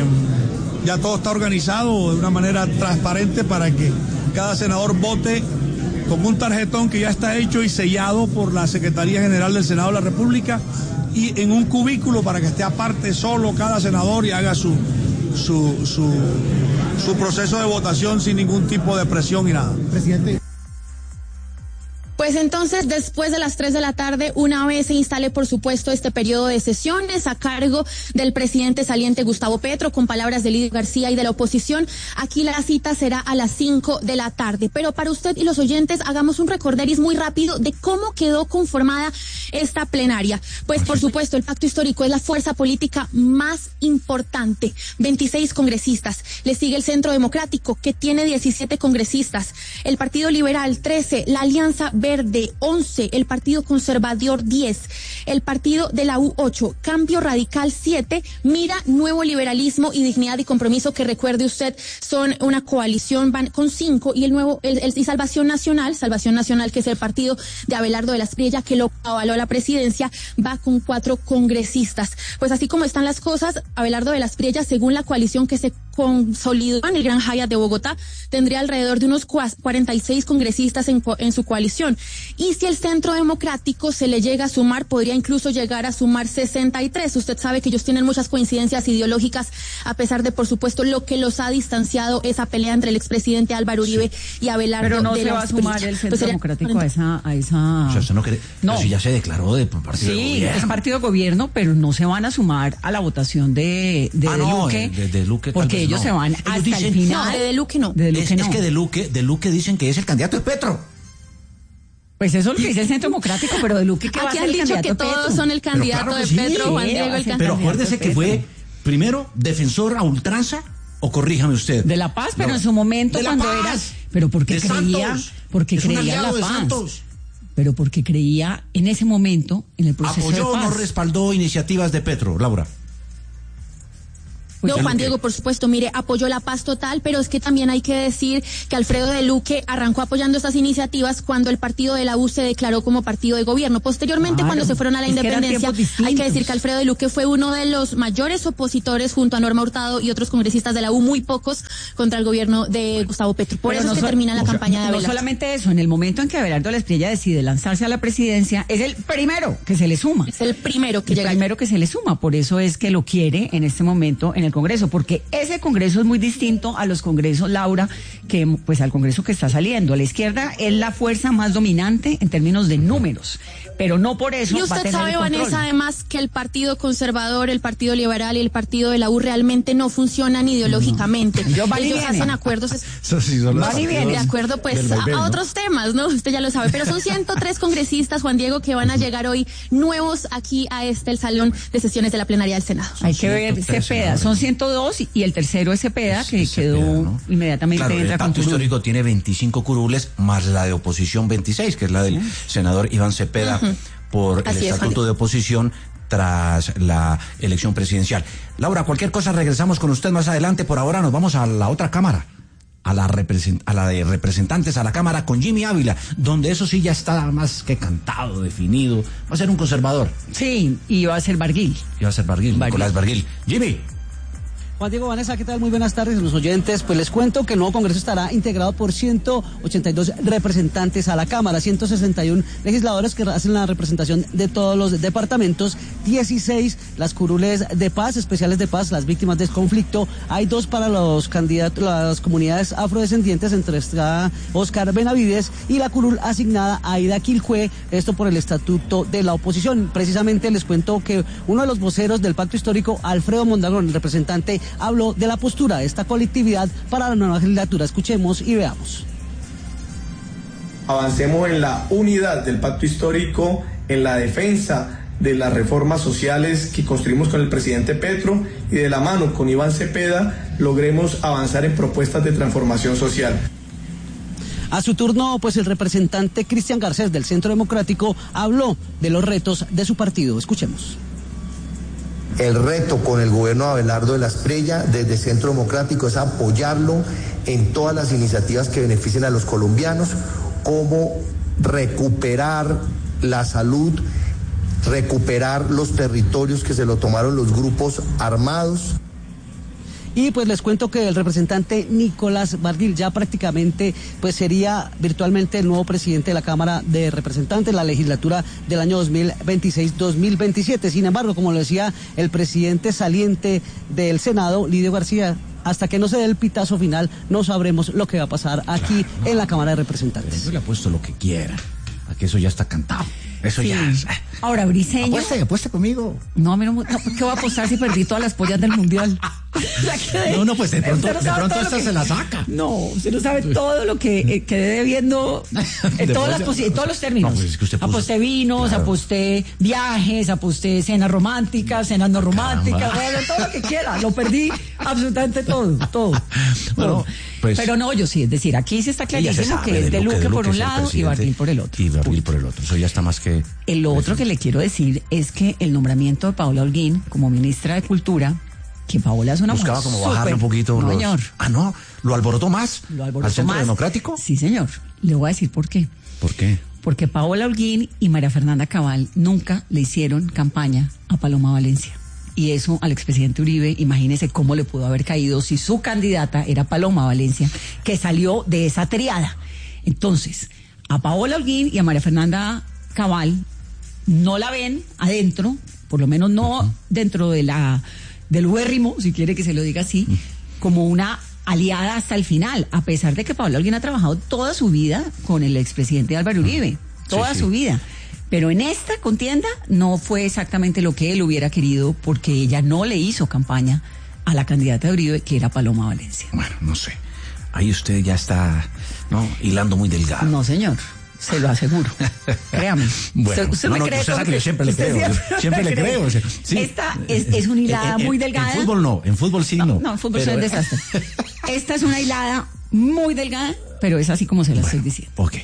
Ya todo está organizado de una manera transparente para que cada senador vote con un tarjetón que ya está hecho y sellado por la Secretaría General del Senado de la República y en un cubículo para que esté aparte solo cada senador y haga su, su, su, su proceso de votación sin ningún tipo de presión y nada. Presidente. Pues entonces, después de las tres de la tarde, una vez se instale, por supuesto, este periodo de sesiones a cargo del presidente saliente Gustavo Petro, con palabras de Lidio García y de la oposición, aquí la cita será a las cinco de la tarde. Pero para usted y los oyentes, hagamos un recorderis muy rápido de cómo quedó conformada esta plenaria. Pues, por supuesto, el pacto histórico es la fuerza política más importante. veintiséis congresistas. Le sigue el Centro Democrático, que tiene diecisiete congresistas. El Partido Liberal, trece. La Alianza Verde, once, el Partido Conservador, diez, el Partido de la U, ocho, Cambio Radical, siete, Mira, Nuevo Liberalismo y Dignidad y Compromiso, que recuerde usted, son una coalición, van con cinco, y el nuevo, el, el, y Salvación Nacional, Salvación Nacional, que es el partido de Abelardo de la Espriella, que lo avaló la presidencia, va con cuatro congresistas. Pues así como están las cosas, Abelardo de la Espriella, según la coalición que se consolidó en el Grand Hyatt de Bogotá, tendría alrededor de unos cuarenta y seis congresistas en, en su coalición. Y si el Centro Democrático se le llega a sumar, podría incluso llegar a sumar sesenta y tres. Usted sabe que ellos tienen muchas coincidencias ideológicas, a pesar de, por supuesto, lo que los ha distanciado esa pelea entre el expresidente Álvaro Uribe sí. y Abelardo Pero no de se la va a sumar Espriella. el Centro Pues sería, Democrático a esa... A esa... O sea, usted no cree... No. Pero si ya se declaró de partido sí, de gobierno. es partido de gobierno, pero no se van a sumar a la votación de, de, ah, de no, Luque, de, de Luque porque ellos no. se van ellos hasta dicen, el final. No, de, de Luque no. De Luque es, no. es que de Luque, de Luque dicen que es el candidato de Petro. Pues eso es lo que dice el Centro Democrático, pero de Luque, ¿qué va a Aquí ser han el dicho candidato que todos Petro? son el candidato Pero claro de que sí. Petro, Juan Sí, Diego, el Pero candidato acuérdese de que Petro. fue, primero, defensor a ultranza, o corríjame usted. De la paz, pero No. en su momento De la cuando paz. era... Pero porque De creía... Santos. Porque Es un creía en aliado la de paz. Santos. Pero porque creía en ese momento en el proceso ¿Apoyó de o paz. no respaldó iniciativas de Petro, Laura? No, Pues, Juan Luque. Diego, por supuesto, mire, apoyó la paz total, pero es que también hay que decir que Alfredo de Luque arrancó apoyando estas iniciativas cuando el partido de la U se declaró como partido de gobierno. Posteriormente, Claro, cuando se fueron a la es que eran independencia, tiempos distintos. hay que decir que Alfredo de Luque fue uno de los mayores opositores junto a Norma Hurtado y otros congresistas de la U, muy pocos, contra el gobierno de Gustavo Petro. Por Pero eso no es que so- termina la o sea, campaña de no, no Abelardo. solamente eso, en el momento en que Abelardo La Espriella decide lanzarse a la presidencia, es el primero que se le suma. Es el primero que el llega. primero que se le suma, por eso es que lo quiere en este momento en el Congreso, porque ese Congreso es muy distinto a los congresos, Laura, que pues al Congreso que está saliendo. La izquierda es la fuerza más dominante en términos de números, pero no por eso Y va a usted tener sabe, el control. Vanessa, además que el Partido Conservador, el Partido Liberal y el Partido de la U realmente no funcionan ideológicamente. Yo van y Ellos vienen. hacen acuerdos. Eso sí son los Van y partidos vienen. De acuerdo, pues, del a, vaivén, a ¿no? otros temas, ¿no? Usted ya lo sabe. Pero son ciento tres congresistas, Juan Diego, que van a llegar hoy nuevos aquí a este, el salón de sesiones de la plenaria del Senado. Hay que ver ciento tres, Cepeda, señores. son ciento dos y el tercero es Cepeda, Es- que es quedó Cepeda, ¿no? inmediatamente Claro, entra el con pacto curul. histórico tiene veinticinco curules, más la de oposición veintiséis, que es la del senador Iván Cepeda, por el Así es, estatuto Juan. de oposición tras la elección presidencial. Laura, cualquier cosa regresamos con usted más adelante. Por ahora nos vamos a la otra cámara, a la, represent- a la de representantes, a la Cámara con Jimmy Ávila, donde eso sí ya está más que cantado, definido. Va a ser un conservador. Sí, y va a ser Barguil. Y va a ser Barguil, Barguil. Nicolás Barguil. Jimmy. Juan Diego, Vanessa, ¿qué tal? Muy buenas tardes a los oyentes. Pues les cuento que el nuevo Congreso estará integrado por ciento ochenta y dos representantes a la Cámara, ciento sesenta y uno legisladores que hacen la representación de todos los departamentos, dieciséis las curules de paz, especiales de paz, las víctimas del conflicto. Hay dos para los candidatos, las comunidades afrodescendientes, entre está Oscar Benavides y la curul asignada a Aida Quilcue, esto por el estatuto de la oposición. Precisamente les cuento que uno de los voceros del pacto histórico, Alfredo Mondragón, el representante, habló de la postura de esta colectividad para la nueva legislatura. Escuchemos y veamos. Avancemos en la unidad del pacto histórico, en la defensa de las reformas sociales que construimos con el presidente Petro y de la mano con Iván Cepeda logremos avanzar en propuestas de transformación social. A su turno, pues el representante Cristian Garcés del Centro Democrático habló de los retos de su partido. Escuchemos. El reto con el gobierno de Abelardo de la Espriella desde Centro Democrático es apoyarlo en todas las iniciativas que beneficien a los colombianos, como recuperar la salud, recuperar los territorios que se lo tomaron los grupos armados. Y pues les cuento que el representante Nicolás Barguil ya prácticamente pues sería virtualmente el nuevo presidente de la Cámara de Representantes, la legislatura del año dos mil veintiséis dos mil veintisiete. Sin embargo, como lo decía el presidente saliente del Senado, Lidio García, hasta que no se dé el pitazo final, no sabremos lo que va a pasar aquí claro, en la Cámara de Representantes. Yo le apuesto lo que quiera, a que eso ya está cantado. Eso sí. ya es. Ahora, Briceño. Apueste, apueste conmigo. No, a mí no, no, ¿qué voy a apostar si perdí todas las pollas del mundial? No, no, pues de pronto, no de pronto esta que, se la saca. No, usted no sabe todo lo que eh, quedé debiendo en todas las posi- todos los términos. No, pues es que usted puso, aposté vinos, claro. aposté viajes, aposté cenas románticas, cenas no románticas, bueno, todo lo que quiera. Lo perdí absolutamente todo, todo. Bueno, todo. Pues, pero no, yo sí, es decir, aquí sí está clarísimo que es de Luque, de Luque por un lado y Barguil por el otro. Y Barguil por el otro. Eso ya está más que. El otro que le quiero decir es que el nombramiento de Paola Holguín como ministra de Cultura, que Paola es una buscaba mujer como bajarle un poquito no, los... señor. Ah, no, ¿lo alborotó más? Lo alborotó ¿Al Centro más. Democrático? Sí, señor. Le voy a decir por qué. ¿Por qué? Porque Paola Holguín y María Fernanda Cabal nunca le hicieron campaña a Paloma Valencia. Y eso al expresidente Uribe, imagínese cómo le pudo haber caído si su candidata era Paloma Valencia, que salió de esa triada. Entonces, a Paola Holguín y a María Fernanda Cabal no la ven adentro, por lo menos no uh-huh. dentro de la del huérrimo, si quiere que se lo diga así, uh-huh. como una aliada hasta el final, a pesar de que Paola Holguín ha trabajado toda su vida con el expresidente Álvaro Uribe, uh-huh. toda sí, sí. su vida. Pero en esta contienda no fue exactamente lo que él hubiera querido, porque ella no le hizo campaña a la candidata de Uribe, que era Paloma Valencia. Bueno, no sé. Ahí usted ya está, ¿no? Hilando muy delgado. No, señor. Se lo aseguro. Créame. Bueno, usted, usted no, me no, cree usted sabe todo que yo siempre le creo. siempre, Siempre le creo. Sí. Esta es, es una hilada en, muy en, delgada. En fútbol no, en fútbol sí no. No, no en fútbol pero... es un desastre. Esta es una hilada muy delgada, pero es así como se la bueno, estoy diciendo. Ok.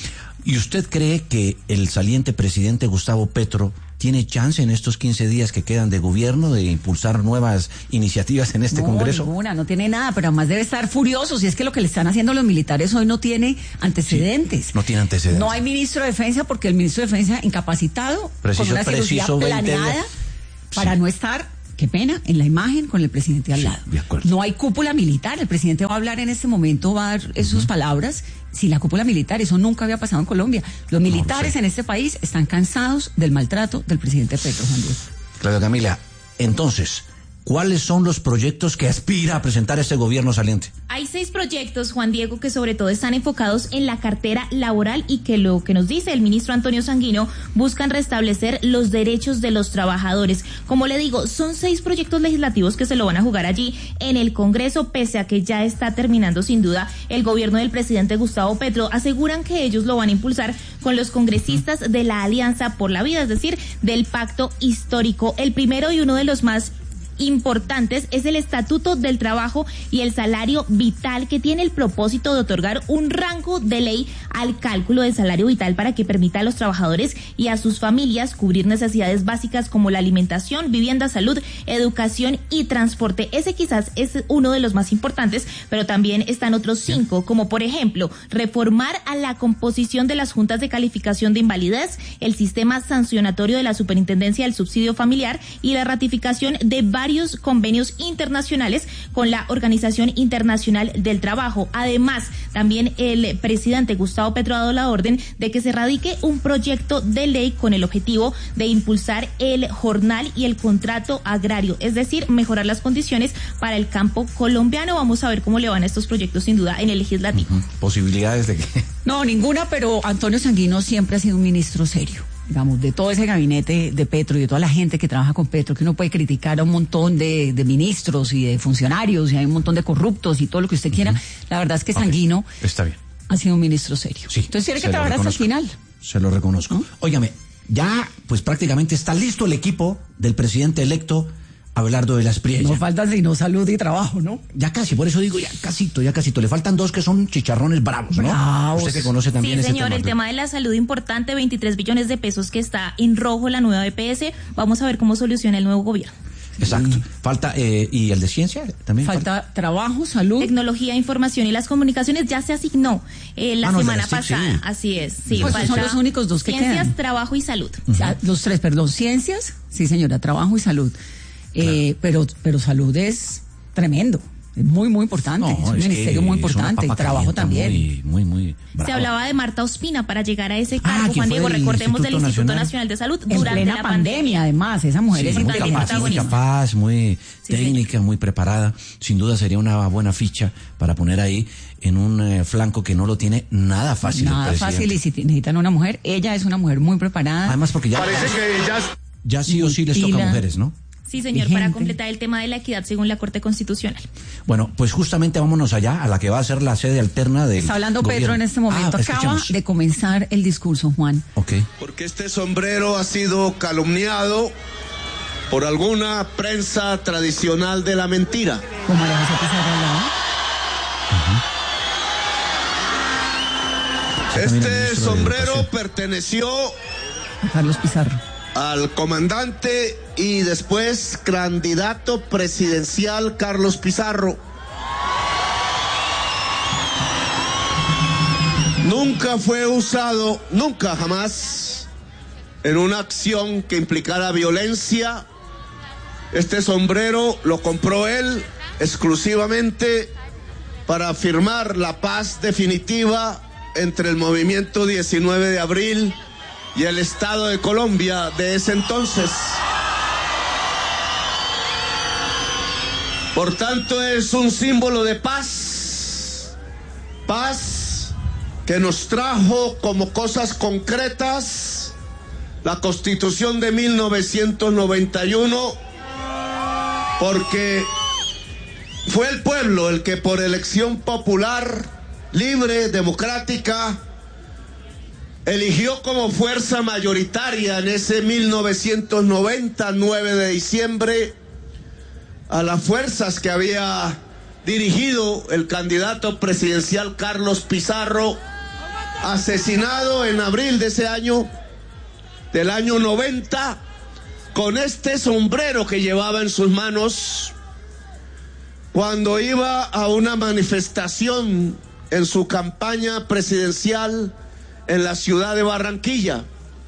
¿Y usted cree que el saliente presidente Gustavo Petro tiene chance en estos quince días que quedan de gobierno de impulsar nuevas iniciativas en este no, Congreso? Ninguna, no tiene nada, pero además debe estar furioso. Si es que lo que le están haciendo los militares hoy no tiene antecedentes. Sí, no tiene antecedentes. No hay ministro de Defensa porque el ministro de Defensa incapacitado preciso, con una cirugía planeada de... para sí. no estar... Qué pena, en la imagen con el presidente al sí, lado. De acuerdo. No hay cúpula militar, el presidente va a hablar en este momento, va a dar uh-huh. sus palabras sin la cúpula militar, eso nunca había pasado en Colombia. Los militares no, sí. en este país están cansados del maltrato del presidente Petro, Juan Diego. Claro, Camila, entonces, ¿cuáles son los proyectos que aspira a presentar este gobierno saliente? Hay seis proyectos, Juan Diego, que sobre todo están enfocados en la cartera laboral y que lo que nos dice el ministro Antonio Sanguino buscan restablecer los derechos de los trabajadores. Como le digo, son seis proyectos legislativos que se lo van a jugar allí en el Congreso, pese a que ya está terminando sin duda el gobierno del presidente Gustavo Petro. Aseguran que ellos lo van a impulsar con los congresistas de la Alianza por la Vida, es decir, del pacto histórico. El primero y uno de los más importantes es el Estatuto del Trabajo y el Salario Vital, que tiene el propósito de otorgar un rango de ley al cálculo del salario vital para que permita a los trabajadores y a sus familias cubrir necesidades básicas como la alimentación, vivienda, salud, educación y transporte. Ese quizás es uno de los más importantes, pero también están otros cinco, como por ejemplo, reformar a la composición de las juntas de calificación de invalidez, el sistema sancionatorio de la Superintendencia del Subsidio Familiar y la ratificación de varios varios convenios internacionales con la Organización Internacional del Trabajo. Además, también el presidente Gustavo Petro ha dado la orden de que se radique un proyecto de ley con el objetivo de impulsar el jornal y el contrato agrario, es decir, mejorar las condiciones para el campo colombiano. Vamos a ver cómo le van a estos proyectos sin duda en el legislativo. Uh-huh. ¿Posibilidades de que? No, ninguna, pero Antonio Sanguino siempre ha sido un ministro serio. Digamos, de todo ese gabinete de Petro y de toda la gente que trabaja con Petro, que uno puede criticar a un montón de, de ministros y de funcionarios, y hay un montón de corruptos y todo lo que usted quiera, uh-huh. la verdad es que Sanguino okay. Está bien. ha sido un ministro serio. Sí, entonces tiene que trabajar hasta el final. Se lo reconozco. ¿Mm? Óigame, ya pues prácticamente está listo el equipo del presidente electo Abelardo de la Espriella. No falta sino salud y trabajo, ¿no? Ya casi, por eso digo ya casito, ya casito. Le faltan dos que son chicharrones bravos, ¿no? Bravos. Usted que conoce también sí, ese señor, tema. el tema de la salud importante, veintitrés billones de pesos que está en rojo la nueva E P S. Vamos a ver cómo soluciona el nuevo gobierno. Exacto. Sí. Falta, eh, ¿y el de ciencia también? Falta, falta trabajo, salud. Tecnología, información y las comunicaciones ya se asignó eh, la ah, no, semana la pasada. Sí. Así es. Sí, pues son los únicos dos que ciencias, quedan. Ciencias, trabajo y salud. Uh-huh. O sea, los tres, perdón, ciencias, sí señora, trabajo y salud. Claro. Eh, pero, pero salud es tremendo, es muy, muy importante, no, es un es ministerio muy importante, y trabajo también. Muy, muy, muy bravo. Se hablaba de Marta Ospina para llegar a ese cargo, ah, Juan Diego, recordemos del Instituto Nacional, Nacional de Salud en durante plena la pandemia, pandemia, además, esa mujer sí, es muy capaz, muy capaz, muy sí, técnica, sí. muy preparada, sin duda sería una buena ficha para poner ahí en un eh, flanco que no lo tiene nada fácil. Nada fácil, y si necesitan una mujer, ella es una mujer muy preparada. Además porque ya... Parece que ya... Ya sí o sí les toca a mujeres, ¿no? Sí, señor, para completar el tema de la equidad según la Corte Constitucional. Bueno, pues justamente vámonos allá, a la que va a ser la sede alterna del Está hablando gobierno. Petro en este momento. Ah, Acaba de comenzar el discurso, Juan. Ok. Porque este sombrero ha sido calumniado por alguna prensa tradicional de la mentira. Como María José Pizarro, ¿no? Este sombrero perteneció a Carlos Pizarro, al comandante y después candidato presidencial Carlos Pizarro. Nunca fue usado, nunca jamás, en una acción que implicara violencia. Este sombrero lo compró él exclusivamente para firmar la paz definitiva entre el movimiento diecinueve de abril y el Estado de Colombia de ese entonces. Por tanto, es un símbolo de paz, paz que nos trajo como cosas concretas la Constitución de mil novecientos noventa y uno, porque fue el pueblo el que por elección popular, libre, democrática, eligió como fuerza mayoritaria en ese mil novecientos noventa, nueve de diciembre, a las fuerzas que había dirigido el candidato presidencial Carlos Pizarro, asesinado en abril de ese año, del año noventa, con este sombrero que llevaba en sus manos cuando iba a una manifestación en su campaña presidencial en la ciudad de Barranquilla.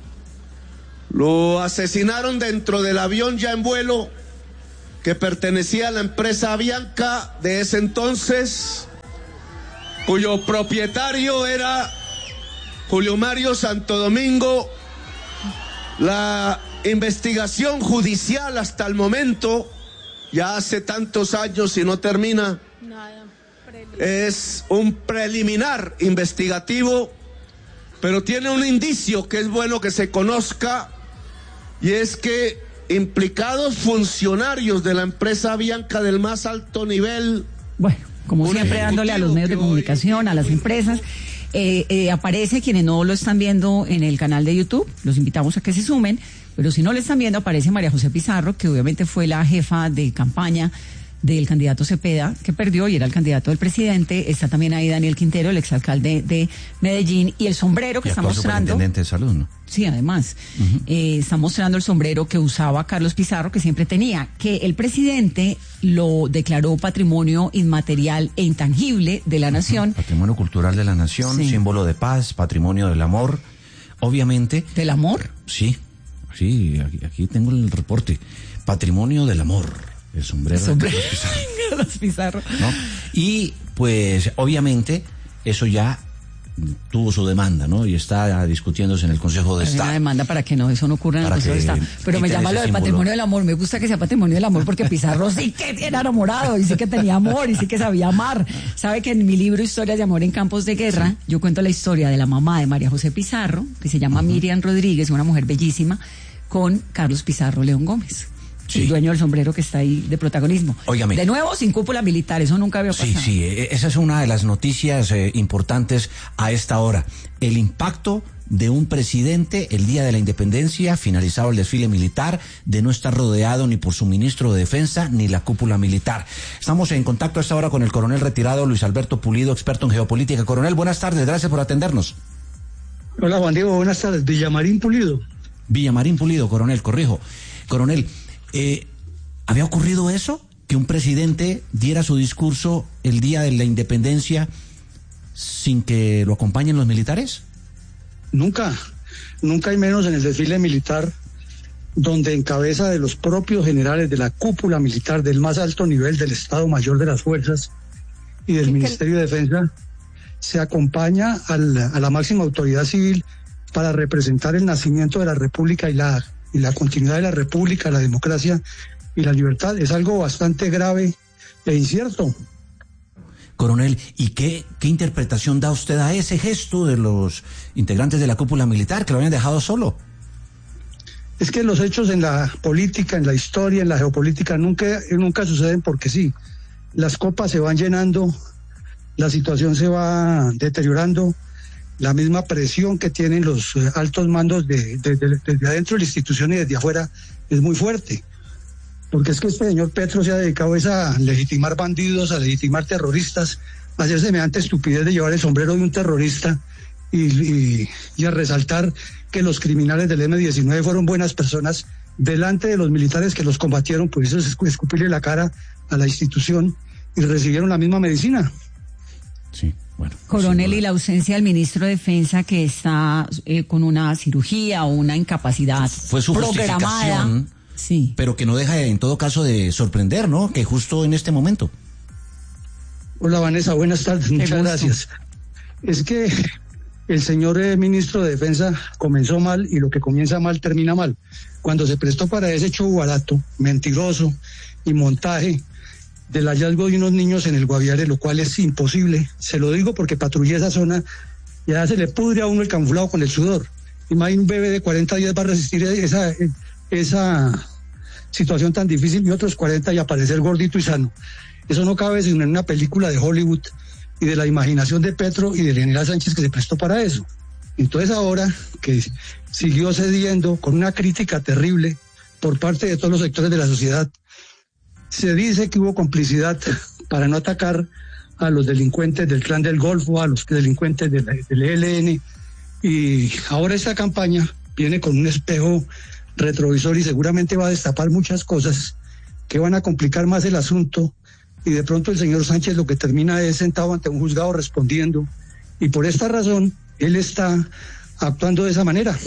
Lo asesinaron dentro del avión ya en vuelo que pertenecía a la empresa Avianca de ese entonces, cuyo propietario era Julio Mario Santo Domingo. La investigación judicial hasta el momento, ya hace tantos años y no termina, es un preliminar investigativo, pero tiene un indicio que es bueno que se conozca, y es que implicados funcionarios de la empresa Avianca del más alto nivel. Bueno, como siempre dándole a los medios de comunicación, a las empresas, eh, eh, aparece, quienes no lo están viendo en el canal de YouTube, los invitamos a que se sumen, pero si no lo están viendo, aparece María José Pizarro, que obviamente fue la jefa de campaña del candidato Cepeda, que perdió y era el candidato del presidente. Está también ahí Daniel Quintero, el exalcalde de Medellín, y el sombrero que y está mostrando. Superintendente de salud, ¿no? Sí, además, uh-huh. eh, está mostrando el sombrero que usaba Carlos Pizarro, que siempre tenía, que el presidente lo declaró patrimonio inmaterial e intangible de la nación. Uh-huh. Patrimonio cultural de la nación, sí. Símbolo de paz, patrimonio del amor, obviamente. ¿Del amor? Sí, sí, aquí, aquí tengo el reporte. Patrimonio del amor. El sombrero, el sombrero de Carlos Pizarro. Carlos Pizarro. ¿No? Y pues obviamente eso ya tuvo su demanda, ¿no? Y está discutiéndose en el Consejo de Hay Estado. una demanda para que no, eso no ocurra en el Consejo de Estado. Pero me llama lo del patrimonio del amor. Me gusta que sea patrimonio del amor porque Pizarro sí que era enamorado y sí que tenía amor y sí que sabía amar. Sabe que en mi libro Historias de amor en campos de guerra, sí, yo cuento la historia de la mamá de María José Pizarro, que se llama uh-huh. Miriam Rodríguez, una mujer bellísima, con Carlos Pizarro León Gómez. Sí. El dueño del sombrero que está ahí de protagonismo. Óigame. De nuevo, sin cúpula militar, eso nunca había pasado. Sí, sí, esa es una de las noticias eh, importantes a esta hora. El impacto de un presidente el día de la independencia, finalizado el desfile militar, de no estar rodeado ni por su ministro de Defensa ni la cúpula militar. Estamos en contacto a esta hora con el coronel retirado Luis Alberto Pulido, experto en geopolítica. Coronel, buenas tardes, gracias por atendernos. Hola Juan Diego, buenas tardes. Villamarín Pulido. Villamarín Pulido, coronel, corrijo. Coronel, Eh, ¿había ocurrido eso? ¿Que un presidente diera su discurso el día de la independencia sin que lo acompañen los militares? Nunca, nunca hay menos en el desfile militar, donde en cabeza de los propios generales de la cúpula militar del más alto nivel del Estado Mayor de las Fuerzas y del Ministerio de Defensa, se acompaña al, a la máxima autoridad civil para representar el nacimiento de la República y la y la continuidad de la República, la democracia y la libertad. Es algo bastante grave e incierto. Coronel, ¿y qué, qué interpretación da usted a ese gesto de los integrantes de la cúpula militar que lo habían dejado solo? Es que los hechos en la política, en la historia, en la geopolítica nunca, nunca suceden porque sí. Las copas se van llenando, la situación se va deteriorando. La misma presión que tienen los eh, altos mandos de, de, de, desde adentro de la institución y desde afuera es muy fuerte. Porque es que este señor Petro se ha dedicado a legitimar bandidos, a legitimar terroristas, a hacer semejante estupidez de llevar el sombrero de un terrorista y, y, y a resaltar que los criminales del eme diecinueve fueron buenas personas delante de los militares que los combatieron, pues eso es escupirle la cara a la institución y recibieron la misma medicina. Sí. Bueno, coronel, y la ausencia del ministro de Defensa que está eh, con una cirugía o una incapacidad fue su programada, sí, pero que no deja en todo caso de sorprender, ¿no? Que justo en este momento. Hola Vanessa, buenas tardes, muchas gracias. Es que el señor eh, ministro de Defensa comenzó mal y lo que comienza mal termina mal. Cuando se prestó para ese show barato, mentiroso y montaje del hallazgo de unos niños en el Guaviare, lo cual es imposible. Se lo digo porque patrullé esa zona y ya se le pudre a uno el camuflado con el sudor. Imagínate, un bebé de cuarenta días va a resistir esa, esa situación tan difícil y otros cuarenta y aparecer gordito y sano. Eso no cabe sino en una película de Hollywood y de la imaginación de Petro y del general Sánchez que se prestó para eso. Entonces ahora que siguió cediendo con una crítica terrible por parte de todos los sectores de la sociedad, se dice que hubo complicidad para no atacar a los delincuentes del Clan del Golfo, a los delincuentes del, del E L N, y ahora esta campaña viene con un espejo retrovisor y seguramente va a destapar muchas cosas que van a complicar más el asunto, y de pronto el señor Sánchez lo que termina es sentado ante un juzgado respondiendo, y por esta razón él está actuando de esa manera.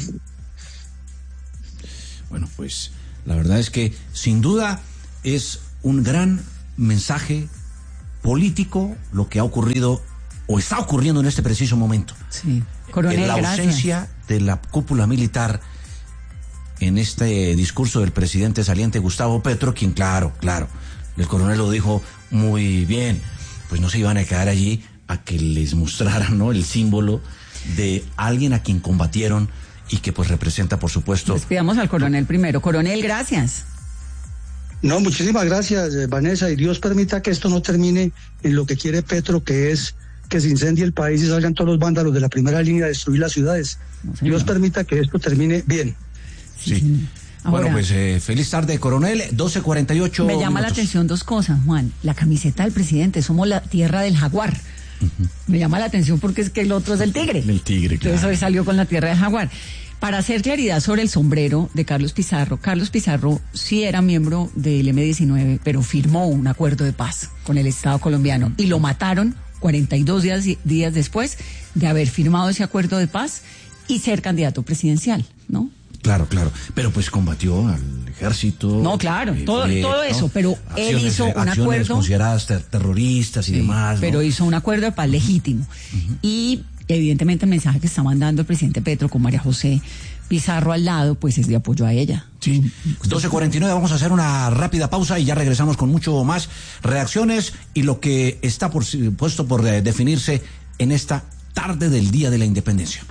Bueno, pues la verdad es que sin duda es un gran mensaje político lo que ha ocurrido o está ocurriendo en este preciso momento. Sí. Coronel, en la ausencia gracias. de la cúpula militar en este discurso del presidente saliente Gustavo Petro, quien claro, claro, el coronel lo dijo muy bien, pues no se iban a quedar allí a que les mostraran, ¿no?, el símbolo de alguien a quien combatieron y que pues representa, por supuesto. Despidamos al coronel primero. Coronel, gracias. No, muchísimas gracias, Vanessa, y Dios permita que esto no termine en lo que quiere Petro, que es que se incendie el país y salgan todos los vándalos de la primera línea a destruir las ciudades. No, Dios permita que esto termine bien. Sí. sí. Ahora, bueno, pues eh, feliz tarde, coronel. doce cuarenta y ocho Me llama minutos. la atención dos cosas, Juan. La camiseta del presidente, somos la tierra del jaguar. Uh-huh. Me llama la atención porque es que el otro es el tigre. El tigre, claro. Entonces hoy salió con la tierra del jaguar. Para hacer claridad sobre el sombrero de Carlos Pizarro, Carlos Pizarro sí era miembro del eme diecinueve, pero firmó un acuerdo de paz con el Estado colombiano y lo mataron cuarenta y dos días, días después de haber firmado ese acuerdo de paz y ser candidato presidencial, ¿no? Claro, claro, pero pues combatió al ejército. No, claro, eh, todo, eh, todo eso, ¿no? Pero acciones, él hizo un acciones acuerdo consideradas ter- terroristas y sí, demás, ¿no? Pero hizo un acuerdo de paz legítimo. Uh-huh. Y evidentemente el mensaje que está mandando el presidente Petro con María José Pizarro al lado, pues es de apoyo a ella. Sí. doce cuarenta y nueve, vamos a hacer una rápida pausa y ya regresamos con mucho más reacciones y lo que está por puesto por eh, definirse en esta tarde del Día de la Independencia.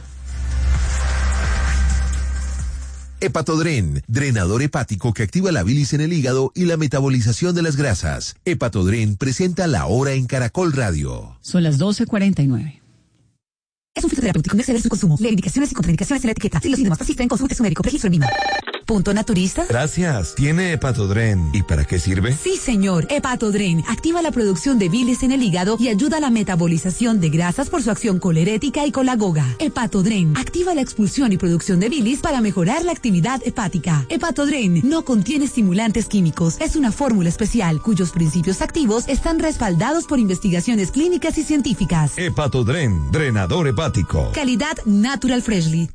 Hepatodren, drenador hepático que activa la bilis en el hígado y la metabolización de las grasas. Hepatodren presenta La Hora en Caracol Radio. Son las doce cuarenta y nueve. Es un fitoterapéutico, no exceder su consumo. Lee indicaciones y contraindicaciones en la etiqueta. Si los síntomas persisten, consulte su médico. Registro en Lima. ¿Punto naturista? Gracias. ¿Tiene Hepatodren? ¿Y para qué sirve? Sí, señor. Hepatodren activa la producción de bilis en el hígado y ayuda a la metabolización de grasas por su acción colerética y colagoga. Hepatodren activa la expulsión y producción de bilis para mejorar la actividad hepática. Hepatodren no contiene estimulantes químicos. Es una fórmula especial cuyos principios activos están respaldados por investigaciones clínicas y científicas. Hepatodren, drenador hepático. Calidad Natural Freshly.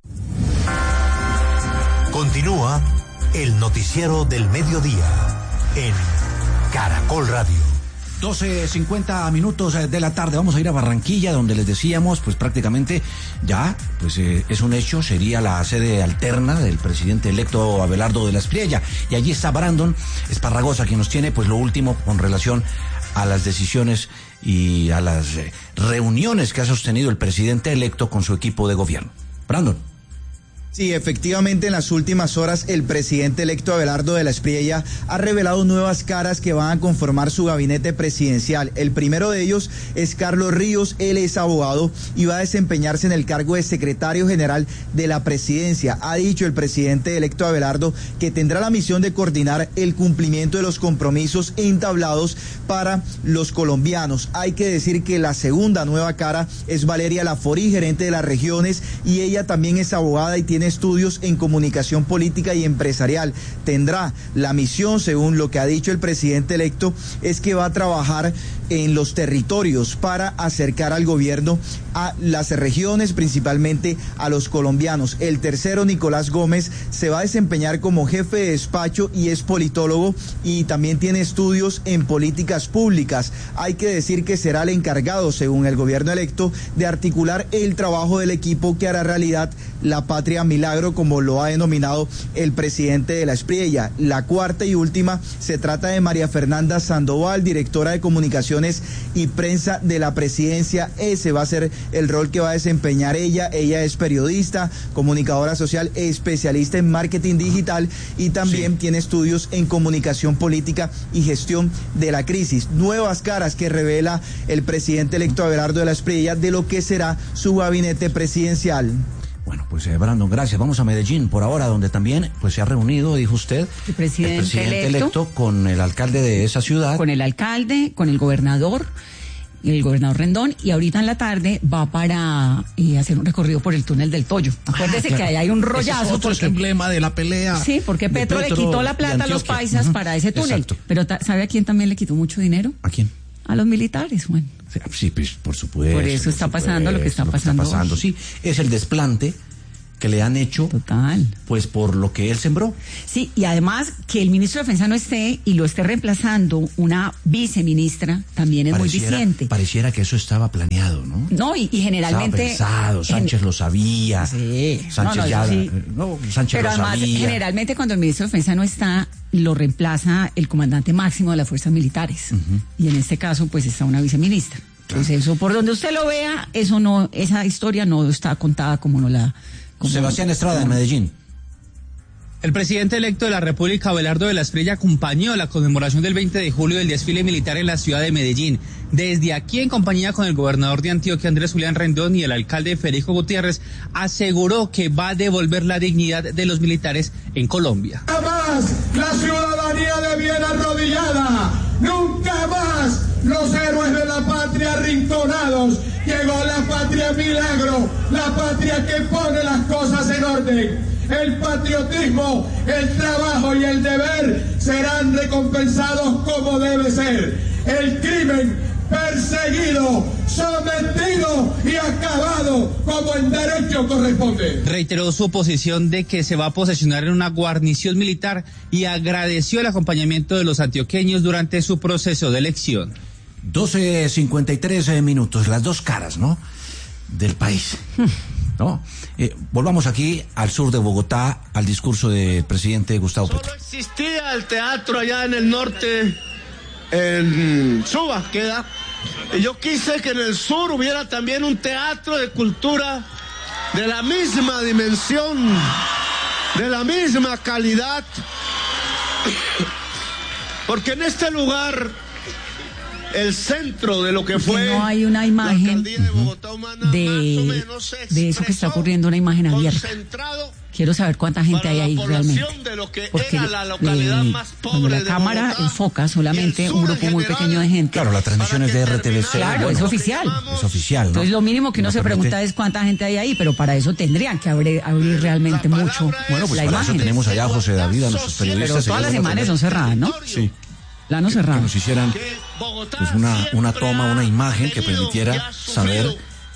Continúa el noticiero del mediodía en Caracol Radio. doce cincuenta minutos de la tarde, vamos a ir a Barranquilla, donde les decíamos, pues prácticamente ya, pues eh, es un hecho, sería la sede alterna del presidente electo Abelardo de la Espriella, y allí está Brandon Esparragosa, quien nos tiene pues lo último con relación a las decisiones y a las eh, reuniones que ha sostenido el presidente electo con su equipo de gobierno. Brandon. Sí, efectivamente, en las últimas horas el presidente electo Abelardo de la Espriella ha revelado nuevas caras que van a conformar su gabinete presidencial. El primero de ellos es Carlos Ríos, él es abogado y va a desempeñarse en el cargo de secretario general de la presidencia. Ha dicho el presidente electo Abelardo que tendrá la misión de coordinar el cumplimiento de los compromisos entablados para los colombianos. Hay que decir que la segunda nueva cara es Valeria Laforí, gerente de las regiones, y ella también es abogada y tiene estudios en comunicación política y empresarial. Tendrá la misión, según lo que ha dicho el presidente electo, es que va a trabajar en los territorios para acercar al gobierno a las regiones, principalmente a los colombianos. El tercero, Nicolás Gómez, se va a desempeñar como jefe de despacho y es politólogo y también tiene estudios en políticas públicas. Hay que decir que será el encargado, según el gobierno electo, de articular el trabajo del equipo que hará realidad la patria milagro, como lo ha denominado el presidente de la Espriella. La cuarta y última se trata de María Fernanda Sandoval, directora de comunicaciones y prensa de la presidencia. Ese va a ser el rol que va a desempeñar ella. Ella es periodista, comunicadora social, especialista en marketing digital y también sí. tiene estudios en comunicación política y gestión de la crisis. Nuevas caras que revela el presidente electo Abelardo de la Espriella de lo que será su gabinete presidencial. pues eh, Brandon, gracias. Vamos a Medellín por ahora, donde también pues se ha reunido, dijo usted, el presidente, el presidente electo, electo con el alcalde de esa ciudad. Con el alcalde, con el gobernador, el gobernador Rendón, y ahorita en la tarde va para eh, hacer un recorrido por el túnel del Toyo. Acuérdese ah, claro. que ahí hay un rollazo. Ese es otro porque, emblema de la pelea. Sí, porque Petro, Petro le quitó la plata a los paisas uh-huh. para ese túnel. Exacto. Pero ¿sabe a quién también le quitó mucho dinero? ¿A quién? A los militares, Juan. Sí, pues, por supuesto. Por eso está supuesto, pasando lo que está pasando. Lo que está pasando, sí. Es el desplante que le han hecho. Total. Pues por lo que él sembró. Sí, y además que el ministro de Defensa no esté y lo esté reemplazando una viceministra también es pareciera, muy diciente. Pareciera que eso estaba planeado, ¿no? No, y, y generalmente. Estaba pensado, Sánchez en, lo sabía. Sí. Sánchez no, no, ya. Sí. No, Sánchez Pero lo además, sabía. generalmente cuando el ministro de Defensa no está, lo reemplaza el comandante máximo de las fuerzas militares. Uh-huh. Y en este caso, pues está una viceministra. Entonces, claro. eso, por donde usted lo vea, eso no, esa historia no está contada como no la. Como Sebastián Estrada, en Medellín. El presidente electo de la República, Abelardo de la Espriella, acompañó la conmemoración del veinte de julio del desfile militar en la ciudad de Medellín. Desde aquí, en compañía con el gobernador de Antioquia, Andrés Julián Rendón, y el alcalde Federico Gutiérrez, aseguró que va a devolver la dignidad de los militares en Colombia. Nunca más la ciudadanía de bien arrodillada, nunca más los héroes de la patria arrinconados. Llegó la patria milagro, la patria que pone las cosas en orden. El patriotismo, el trabajo y el deber serán recompensados como debe ser. El crimen perseguido, sometido y acabado como en derecho corresponde. Reiteró su posición de que se va a posesionar en una guarnición militar y agradeció el acompañamiento de los antioqueños durante su proceso de elección. doce cincuenta y tres minutos, las dos caras, ¿no?, del país. ¿No? Eh, volvamos aquí al sur de Bogotá, al discurso del presidente Gustavo Petro. Solo existía el teatro allá en el norte, en Suba queda, y yo quise que en el sur hubiera también un teatro de cultura de la misma dimensión, de la misma calidad, porque en este lugar, el centro de lo que fue. No hay una imagen de, Humana, de, de eso que está ocurriendo, una imagen abierta. Quiero saber cuánta gente hay ahí realmente. Porque la eh, cuando la cámara Bogotá, enfoca solamente un grupo muy pequeño de gente. Claro, la transmisión es de R T V C. Claro, bueno, es oficial. Es oficial, ¿no? Entonces lo mínimo que uno se pregunta es cuánta gente hay ahí, pero para eso tendrían que abrir, abrir realmente mucho. Bueno, pues la para imagen. eso tenemos allá a José David, a nuestros periodistas. Pero todas las imágenes son cerradas, ¿no? Sí. Plano cerrado. Que nos hicieran pues una, una toma, una imagen que permitiera saber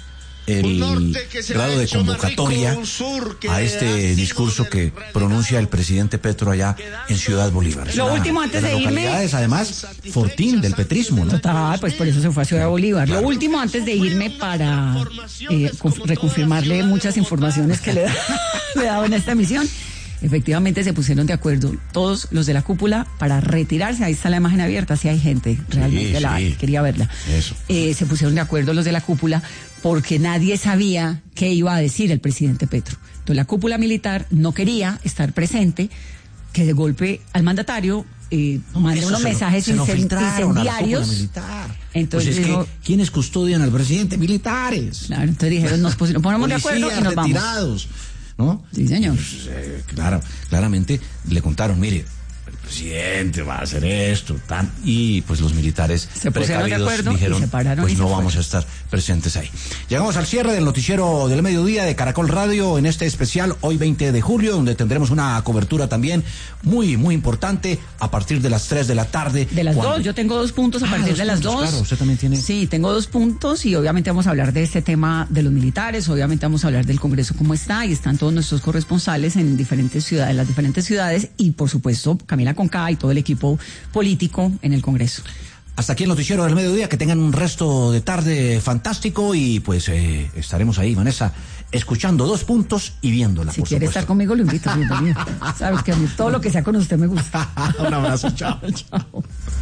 el grado de convocatoria a este discurso que pronuncia el presidente Petro allá en Ciudad Bolívar. Lo último antes de irme. Localidades, además, fortín del petrismo, ¿no? Total, pues por eso se fue a Ciudad Bolívar. Lo último antes de irme para eh, reconfirmarle muchas informaciones que le, da, le he dado en esta emisión. Efectivamente se pusieron de acuerdo todos los de la cúpula para retirarse. Ahí está la imagen abierta, si hay gente realmente, sí, la, sí. quería verla. Eso. Eh, se pusieron de acuerdo los de la cúpula porque nadie sabía qué iba a decir el presidente Petro. Entonces la cúpula militar no quería estar presente, que de golpe al mandatario eh, no, mande unos mensajes se incend- incendiarios. Entonces, pues es que, ¿quiénes custodian al presidente? Militares. Claro, entonces dijeron, nos, nos ponemos de acuerdo y nos retirados. Vamos. ¿No? Sí, señor. Pues, eh, claro, claramente le contaron, mire, el presidente va a hacer esto, tan, y pues los militares se pusieron de acuerdo dijeron, y se pararon pues y no se vamos a estar presentes ahí. Llegamos al cierre del noticiero del mediodía de Caracol Radio en este especial hoy veinte de julio, donde tendremos una cobertura también muy, muy importante a partir de las tres de la tarde. De las cuando... dos, yo tengo dos puntos a ah, partir de las puntos, dos. Claro, usted también tiene. Sí, tengo dos puntos y obviamente vamos a hablar de este tema de los militares, obviamente vamos a hablar del Congreso cómo está y están todos nuestros corresponsales en diferentes ciudades, las diferentes ciudades y por supuesto Camila Conca y todo el equipo político en el Congreso. Hasta aquí el noticiero del mediodía, que tengan un resto de tarde fantástico y pues eh, estaremos ahí, Vanessa, escuchando dos puntos y viéndola. Si por quiere supuesto. estar conmigo lo invito, bienvenido. Sabes que a mí todo lo que sea con usted me gusta. Un abrazo, chao. Chao.